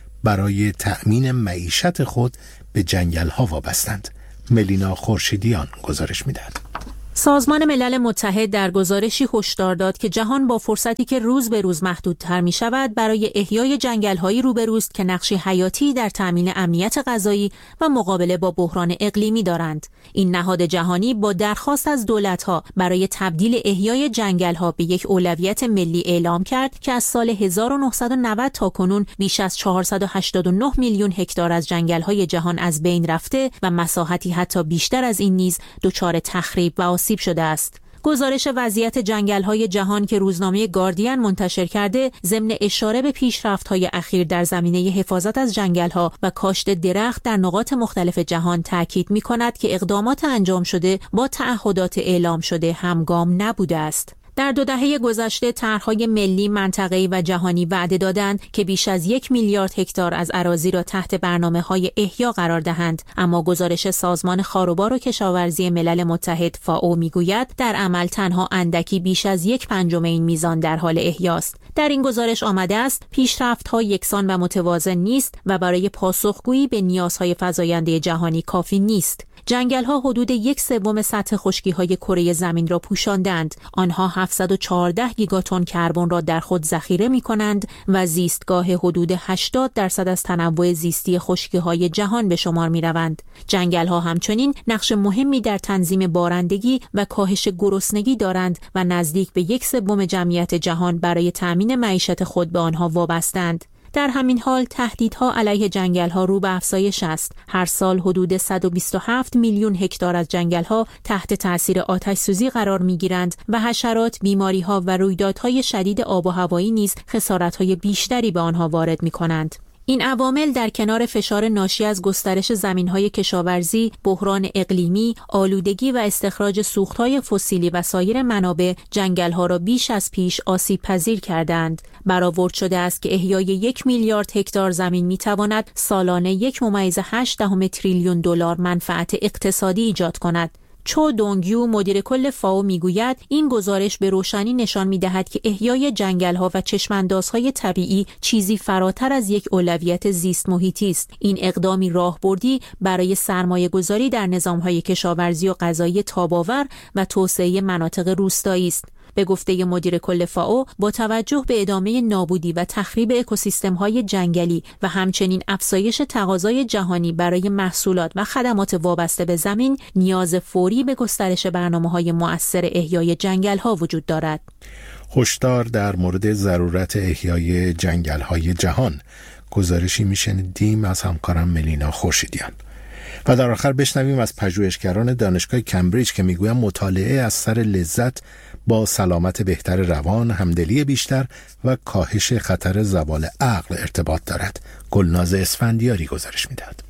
برای تأمین معیشت خود به جنگل‌ها وابستند. ملینا خورشیدیان گزارش می‌دهد. سازمان ملل متحد در گزارشی هشدار داد که جهان با فرصتی که روز به روز محدودتر می شود برای احیای جنگل‌هایی روبروست که نقشی حیاتی در تأمین امنیت غذایی و مقابله با بحران اقلیمی دارند. این نهاد جهانی با درخواست از دولت‌ها برای تبدیل احیای جنگل‌ها به یک اولویت ملی اعلام کرد که از سال هزار و نهصد و نود تا کنون بیش از چهارصد و هشتاد و نه میلیون هکتار از جنگل‌های جهان از بین رفته و مساحتی حتی بیشتر از این نیز دچار تخریب و آسیب شده است. گزارش وضعیت جنگل‌های جهان که روزنامه گاردین منتشر کرده، ضمن اشاره به پیشرفت‌های اخیر در زمینه حفاظت از جنگل‌ها و کاشت درخت در نقاط مختلف جهان تاکید می‌کند که اقدامات انجام شده با تعهدات اعلام شده همگام نبوده است. در دو دهه گذشته طرح‌های ملی، منطقه‌ای و جهانی وعده دادند که بیش از یک میلیارد هکتار از اراضی را تحت برنامه‌های احیا قرار دهند، اما گزارش سازمان خاروبار و کشاورزی ملل متحد فائو میگوید در عمل تنها اندکی بیش از یک پنجم این میزان در حال احیاست. در این گزارش آمده است پیشرفت‌ها یکسان و متوازن نیست و برای پاسخگویی به نیازهای فزاینده جهانی کافی نیست. جنگل‌ها حدود یک سوم سطح خشکی‌های کره زمین را پوشاندند. آنها هفتصد و چهارده گیگاتن کربن را در خود ذخیره می‌کنند و زیستگاه حدود هشتاد درصد از تنوع زیستی خشکی‌های جهان به شمار می‌روند. جنگل‌ها همچنین نقش مهمی در تنظیم بارندگی و کاهش گرسنگی دارند و نزدیک به یک سوم جمعیت جهان برای تأمین معیشت خود به آنها وابستند. در همین حال تهدیدها علیه جنگل‌ها رو به افزایش است. هر سال حدود صد و بیست و هفت میلیون هکتار از جنگل‌ها تحت تأثیر آتش‌سوزی قرار می‌گیرند و حشرات، بیماری‌ها و رویدادهای شدید آب و هوایی نیز خسارت‌های بیشتری به آنها وارد می‌کنند. این عوامل در کنار فشار ناشی از گسترش زمین‌های کشاورزی، بحران اقلیمی، آلودگی و استخراج سوخت‌های فسیلی و سایر منابع جنگل‌ها را بیش از پیش آسیب‌پذیر کردند. برآورد شده است که احیای یک میلیارد هکتار زمین می‌تواند سالانه یک ممیز هشت دهم تریلیون دلار منفعت اقتصادی ایجاد کند. چو دونگیو مدیر کل فائو میگوید این گزارش به روشنی نشان می‌دهد که احیای جنگل‌ها و چشم‌اندازهای طبیعی چیزی فراتر از یک اولویت زیست محیطی است. این اقدامی راهبردی برای سرمایه‌گذاری در نظام‌های کشاورزی و غذایی تاب‌آور و توسعه مناطق روستایی است. به گفته مدیر کل فائو با توجه به ادامه نابودی و تخریب اکوسیستم‌های جنگلی و همچنین افزایش تقاضای جهانی برای محصولات و خدمات وابسته به زمین، نیاز فوری به گسترش برنامه‌های مؤثر احیای جنگل‌ها وجود دارد. هشدار در مورد ضرورت احیای جنگل‌های جهان. گزارشی میشنیدیم از همکارم ملینا خورشیدیان. و در آخر بشنویم از پژوهشگران دانشگاه کمبریج که میگویند مطالعه از سر لذت با سلامت بهتر روان، همدلی بیشتر و کاهش خطر زوال عقل ارتباط دارد. گلناز اسفندیاری گزارش میدهد.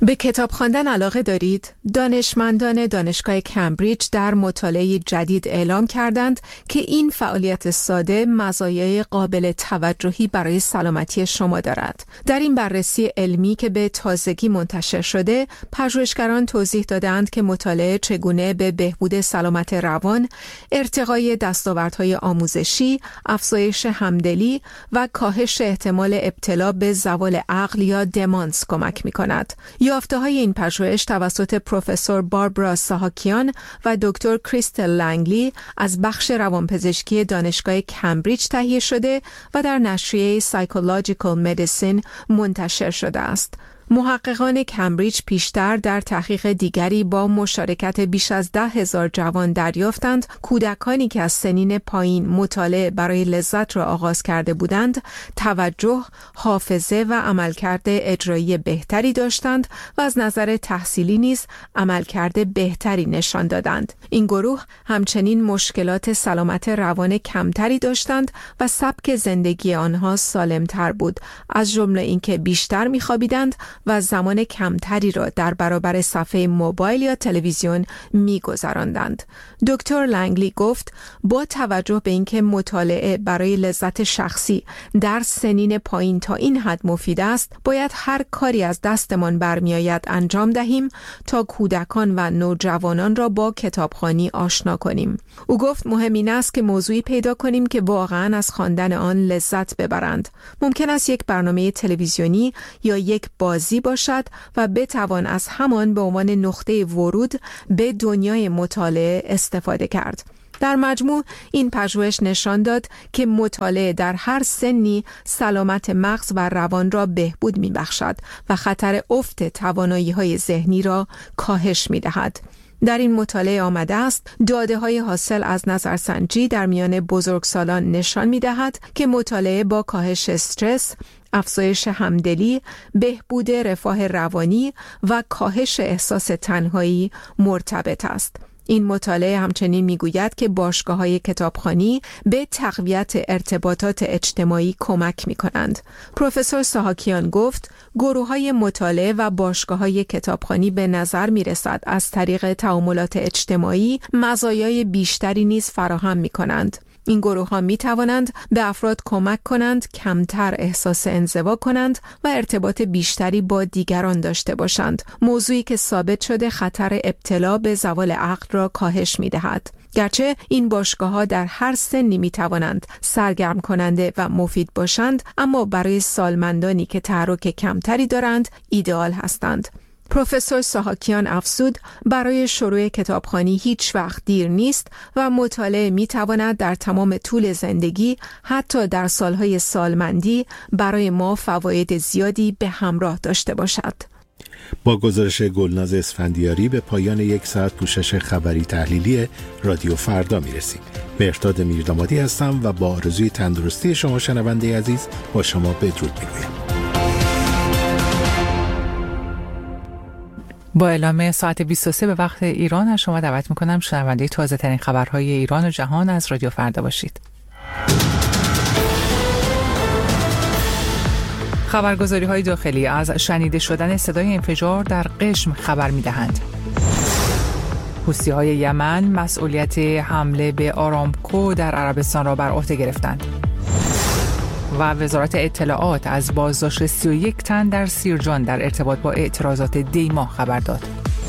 به کتاب خواندن علاقه دارید؟ دانشمندان دانشگاه کمبریج در مطالعه جدید اعلام کردند که این فعالیت ساده مزایای قابل توجهی برای سلامتی شما دارد. در این بررسی علمی که به تازگی منتشر شده، پژوهشگران توضیح دادند که مطالعه چگونه به بهبود سلامت روان، ارتقای دستاوردهای آموزشی، افزایش همدلی و کاهش احتمال ابتلا به زوال عقل یا دمانس کمک می‌کند. یافته‌های این پژوهش توسط پروفسور باربارا ساهاکیان و دکتر کریستل لنگلی از بخش روانپزشکی دانشگاه کمبریج تهیه شده و در نشریه سایکولوژیکال مدیسین منتشر شده است. محققان کمبریج پیشتر در تحقیق دیگری با مشارکت بیش از ده هزار جوان دریافتند کودکانی که از سنین پایین مطالعه برای لذت را آغاز کرده بودند توجه، حافظه و عملکرد اجرایی بهتری داشتند و از نظر تحصیلی نیز عملکرد بهتری نشان دادند. این گروه همچنین مشکلات سلامت روان کمتری داشتند و سبک زندگی آنها سالمتر بود، از جمله اینکه بیشتر می‌خوابیدند و زمان کمتری را در برابر صفحه موبایل یا تلویزیون می‌گذراندند. دکتر لنگلی گفت با توجه به اینکه مطالعه برای لذت شخصی در سنین پایین تا این حد مفید است، باید هر کاری از دستمان برمیآید انجام دهیم تا کودکان و نوجوانان را با کتابخوانی آشنا کنیم. او گفت مهم این است که موضوعی پیدا کنیم که واقعاً از خواندن آن لذت ببرند. ممکن است یک برنامه تلویزیونی یا یک بازی باشد و بتوان از همان به عنوان نقطه ورود به دنیای مطالعه استفاده کرد. در مجموع این پژوهش نشان داد که مطالعه در هر سنی سلامت مغز و روان را بهبود می‌بخشد و خطر افت توانایی‌های ذهنی را کاهش می‌دهد. در این مطالعه آمده است داده‌های حاصل از نظرسنجی در میان بزرگسالان نشان می‌دهد که مطالعه با کاهش استرس، افزایش همدلی، بهبود رفاه روانی و کاهش احساس تنهایی مرتبط است. این مطالعه همچنین میگوید که باشگاه‌های کتابخوانی به تقویت ارتباطات اجتماعی کمک می‌کنند. پروفسور ساهاکیان گفت گروه‌های مطالعه و باشگاه‌های کتابخوانی به نظر می‌رسد از طریق تعاملات اجتماعی مزایای بیشتری نیز فراهم می‌کنند. این گروه ها می توانند به افراد کمک کنند کمتر احساس انزوا کنند و ارتباط بیشتری با دیگران داشته باشند، موضوعی که ثابت شده خطر ابتلا به زوال عقل را کاهش می دهد. گرچه این باشگاه ها در هر سنی می توانند سرگرم کننده و مفید باشند، اما برای سالمندانی که تحرک کمتری دارند ایدئال هستند. پروفسور ساهاکیان افزود برای شروع کتابخوانی هیچ وقت دیر نیست و مطالعه می تواند در تمام طول زندگی حتی در سالهای سالمندی برای ما فواید زیادی به همراه داشته باشد. با گزارش گلناز اسفندیاری به پایان یک ساعت پوشش خبری تحلیلی رادیو فردا می رسیم. مهرداد میردامادی هستم و با آرزوی تندرستی شما شنونده عزیز با شما بدرود می گویم. با اعلام ساعت بیست و سه به وقت ایران از شما دعوت میکنم شنونده تازه ترین خبرهای ایران و جهان از رادیو فردا باشید. خبرگزاری های داخلی از شنیده شدن صدای انفجار در قشم خبر میدهند. حوثی های یمن مسئولیت حمله به آرامکو در عربستان را بر عهده گرفتند. و وزارت اطلاعات از بازداشت سی و یک تن در سیرجان در ارتباط با اعتراضات دیما خبر داد.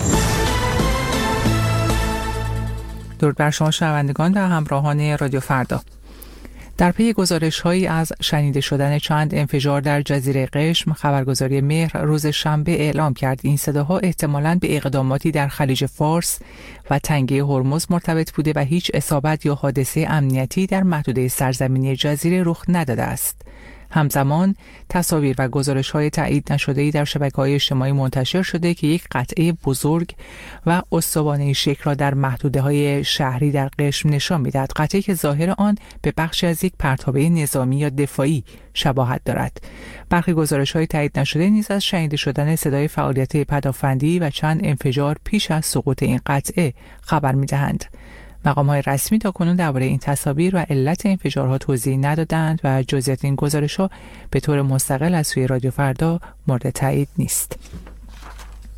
درود بر شما شنوندگان و همراهان رادیو فردا. در پی گزارش‌هایی از شنیده شدن چند انفجار در جزیره قشم، خبرگزاری مهر روز شنبه اعلام کرد این صداها احتمالاً به اقداماتی در خلیج فارس و تنگه هرمز مرتبط بوده و هیچ اصابت یا حادثه امنیتی در محدوده سرزمینی جزیره رخ نداده است. همزمان تصاویر و گزارش‌های تایید نشده‌ای در شبکه‌های اجتماعی منتشر شده که یک قطعه بزرگ و استوانه‌ای شکل را در محدوده‌های شهری در قشم نشان می‌دهد. قطعه‌ای که ظاهر آن به بخشی از یک پرتابه نظامی یا دفاعی شباهت دارد. برخی گزارش‌های تایید نشده نیز از شنیده شدن صدای فعالیت پدافندی و چند انفجار پیش از سقوط این قطعه خبر می‌دهند. مقام‌های رسمی تاکنون درباره این تصاویر و علت انفجارها توضیح ندادند و جزئیات این گزارش‌ها به طور مستقل از سوی رادیو فردا مورد تایید نیست.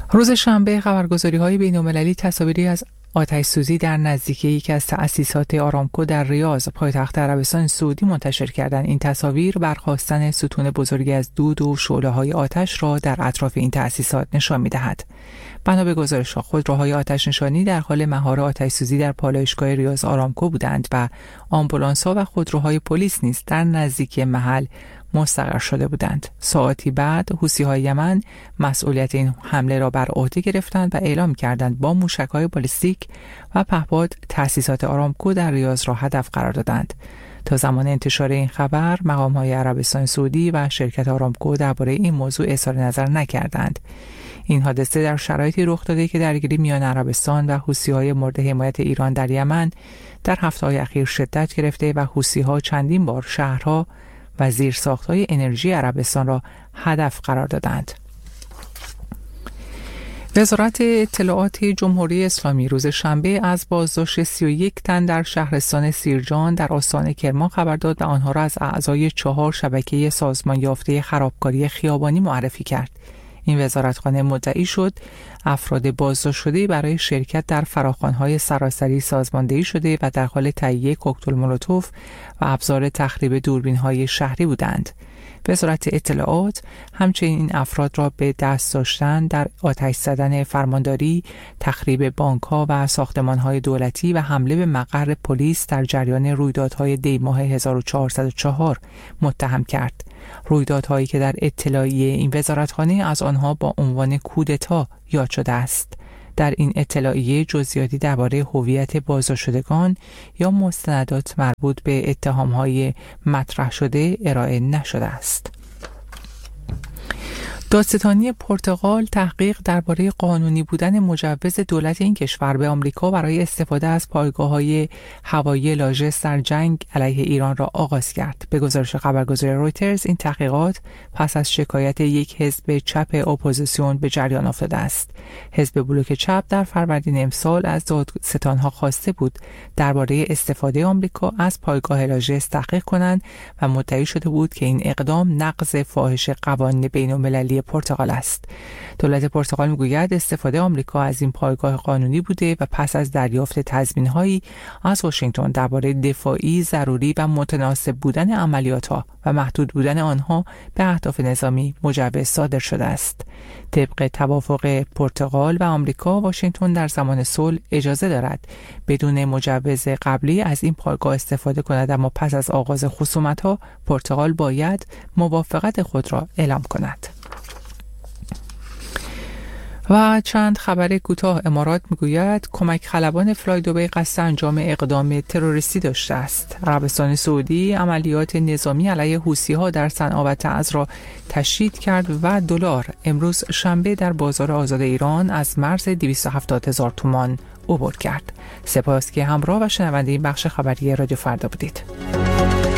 روز شنبه خبرگزاری‌های بین‌المللی تصاویری از آتش سوزی در نزدیکی یکی از تأسیسات آرامکو در ریاض پایتخت عربستان سعودی منتشر کردند. این تصاویر برخاستن ستون بزرگی از دود و شعله‌های آتش را در اطراف این تأسیسات نشان می‌دهد. بنا به گزارش‌ها خودروهای آتش نشانی در حال مهار آتش سوزی در پالایشگاه ریاض آرامکو بودند و آمبولانس‌ها و خودروهای پلیس نیز در نزدیکی محل مستقر شده بودند. ساعتی بعد حوثی‌های یمن مسئولیت این حمله را بر عهده گرفتند و اعلام کردند با موشک‌های بالیستیک و پهپاد تأسیسات آرامکو در ریاض را هدف قرار دادند. تا زمان انتشار این خبر مقام‌های عربستان سعودی و شرکت آرامکو درباره این موضوع اظهار نظر نکردند. این حادثه در شرایطی رخ داده که درگیری میان عربستان و حوثی‌های مورد حمایت ایران در یمن در هفته‌های اخیر شدت گرفته و حوثی‌ها چندین بار شهرها و زیرساخت‌های انرژی عربستان را هدف قرار دادند. وزارت اطلاعات جمهوری اسلامی روز شنبه از بازداشت سی و یک تن در شهرستان سیرجان در آستان کرمان خبر داد و آنها را از اعضای چهار شبکه سازمان یافته خرابکاری خیابانی معرفی کرد. این وزارتخانه مدعی شد افراد بازداشت شده برای شرکت در فراخوان‌های سراسری سازماندهی شده و در حال تهیه کوکتل مولوتوف و ابزار تخریب دوربین‌های شهری بودند. وزارت اطلاعات همچنین این افراد را به دست داشتن در آتش زدن فرمانداری، تخریب بانک‌ها و ساختمان‌های دولتی و حمله به مقر پلیس در جریان رویدادهای دی ماه هزار و چهارصد و چهار متهم کرد. رویدادهایی که در اطلاعیه این وزارتخانه از آنها با عنوان کودتا یاد شده است. در این اطلاعیه جزئیاتی درباره هویت بازداشتشدگان یا مستندات مربوط به اتهام‌های مطرح شده ارائه نشده است. دادستانی پرتغال تحقیق درباره قانونی بودن مجوز دولت این کشور به آمریکا برای استفاده از پایگاه‌های هوایی لاژس در جنگ علیه ایران را آغاز کرد. به گزارش خبرگزاری رویترز این تحقیقات پس از شکایت یک حزب چپ اپوزیسیون به جریان افتاده است. حزب بلوک چپ در فروردین امسال از دادستان‌ها خواسته بود درباره استفاده آمریکا از پایگاه لاژس تحقیق کنند و مدعی شده بود که این اقدام نقض فاحش قوانین بین‌المللی پرتغال است. دولت پرتغال میگوید استفاده آمریکا از این پایگاه قانونی بوده و پس از دریافت تضمین‌هایی از واشنگتن درباره دفاعی ضروری و متناسب بودن عملیات‌ها و محدود بودن آنها به اهداف نظامی مجوز صادر شده است. طبق توافق پرتغال و آمریکا، واشنگتن در زمان صلح اجازه دارد بدون مجوز قبلی از این پایگاه استفاده کند، اما پس از آغاز خصومت‌ها پرتغال باید موافقت خود را اعلام کند. و چند خبر کوتاه. امارات میگوید کمک خلبان فلای دبی قصد انجام اقدام تروریستی داشته است. عربستان سعودی عملیات نظامی علیه حوثی‌ها در صنعا و تعز را تشدید کرد و دلار امروز شنبه در بازار آزاد ایران از مرز دویست و هفتاد هزار تومان عبور کرد. سپاس که همراه و شنونده این بخش خبری رادیو فردا بودید.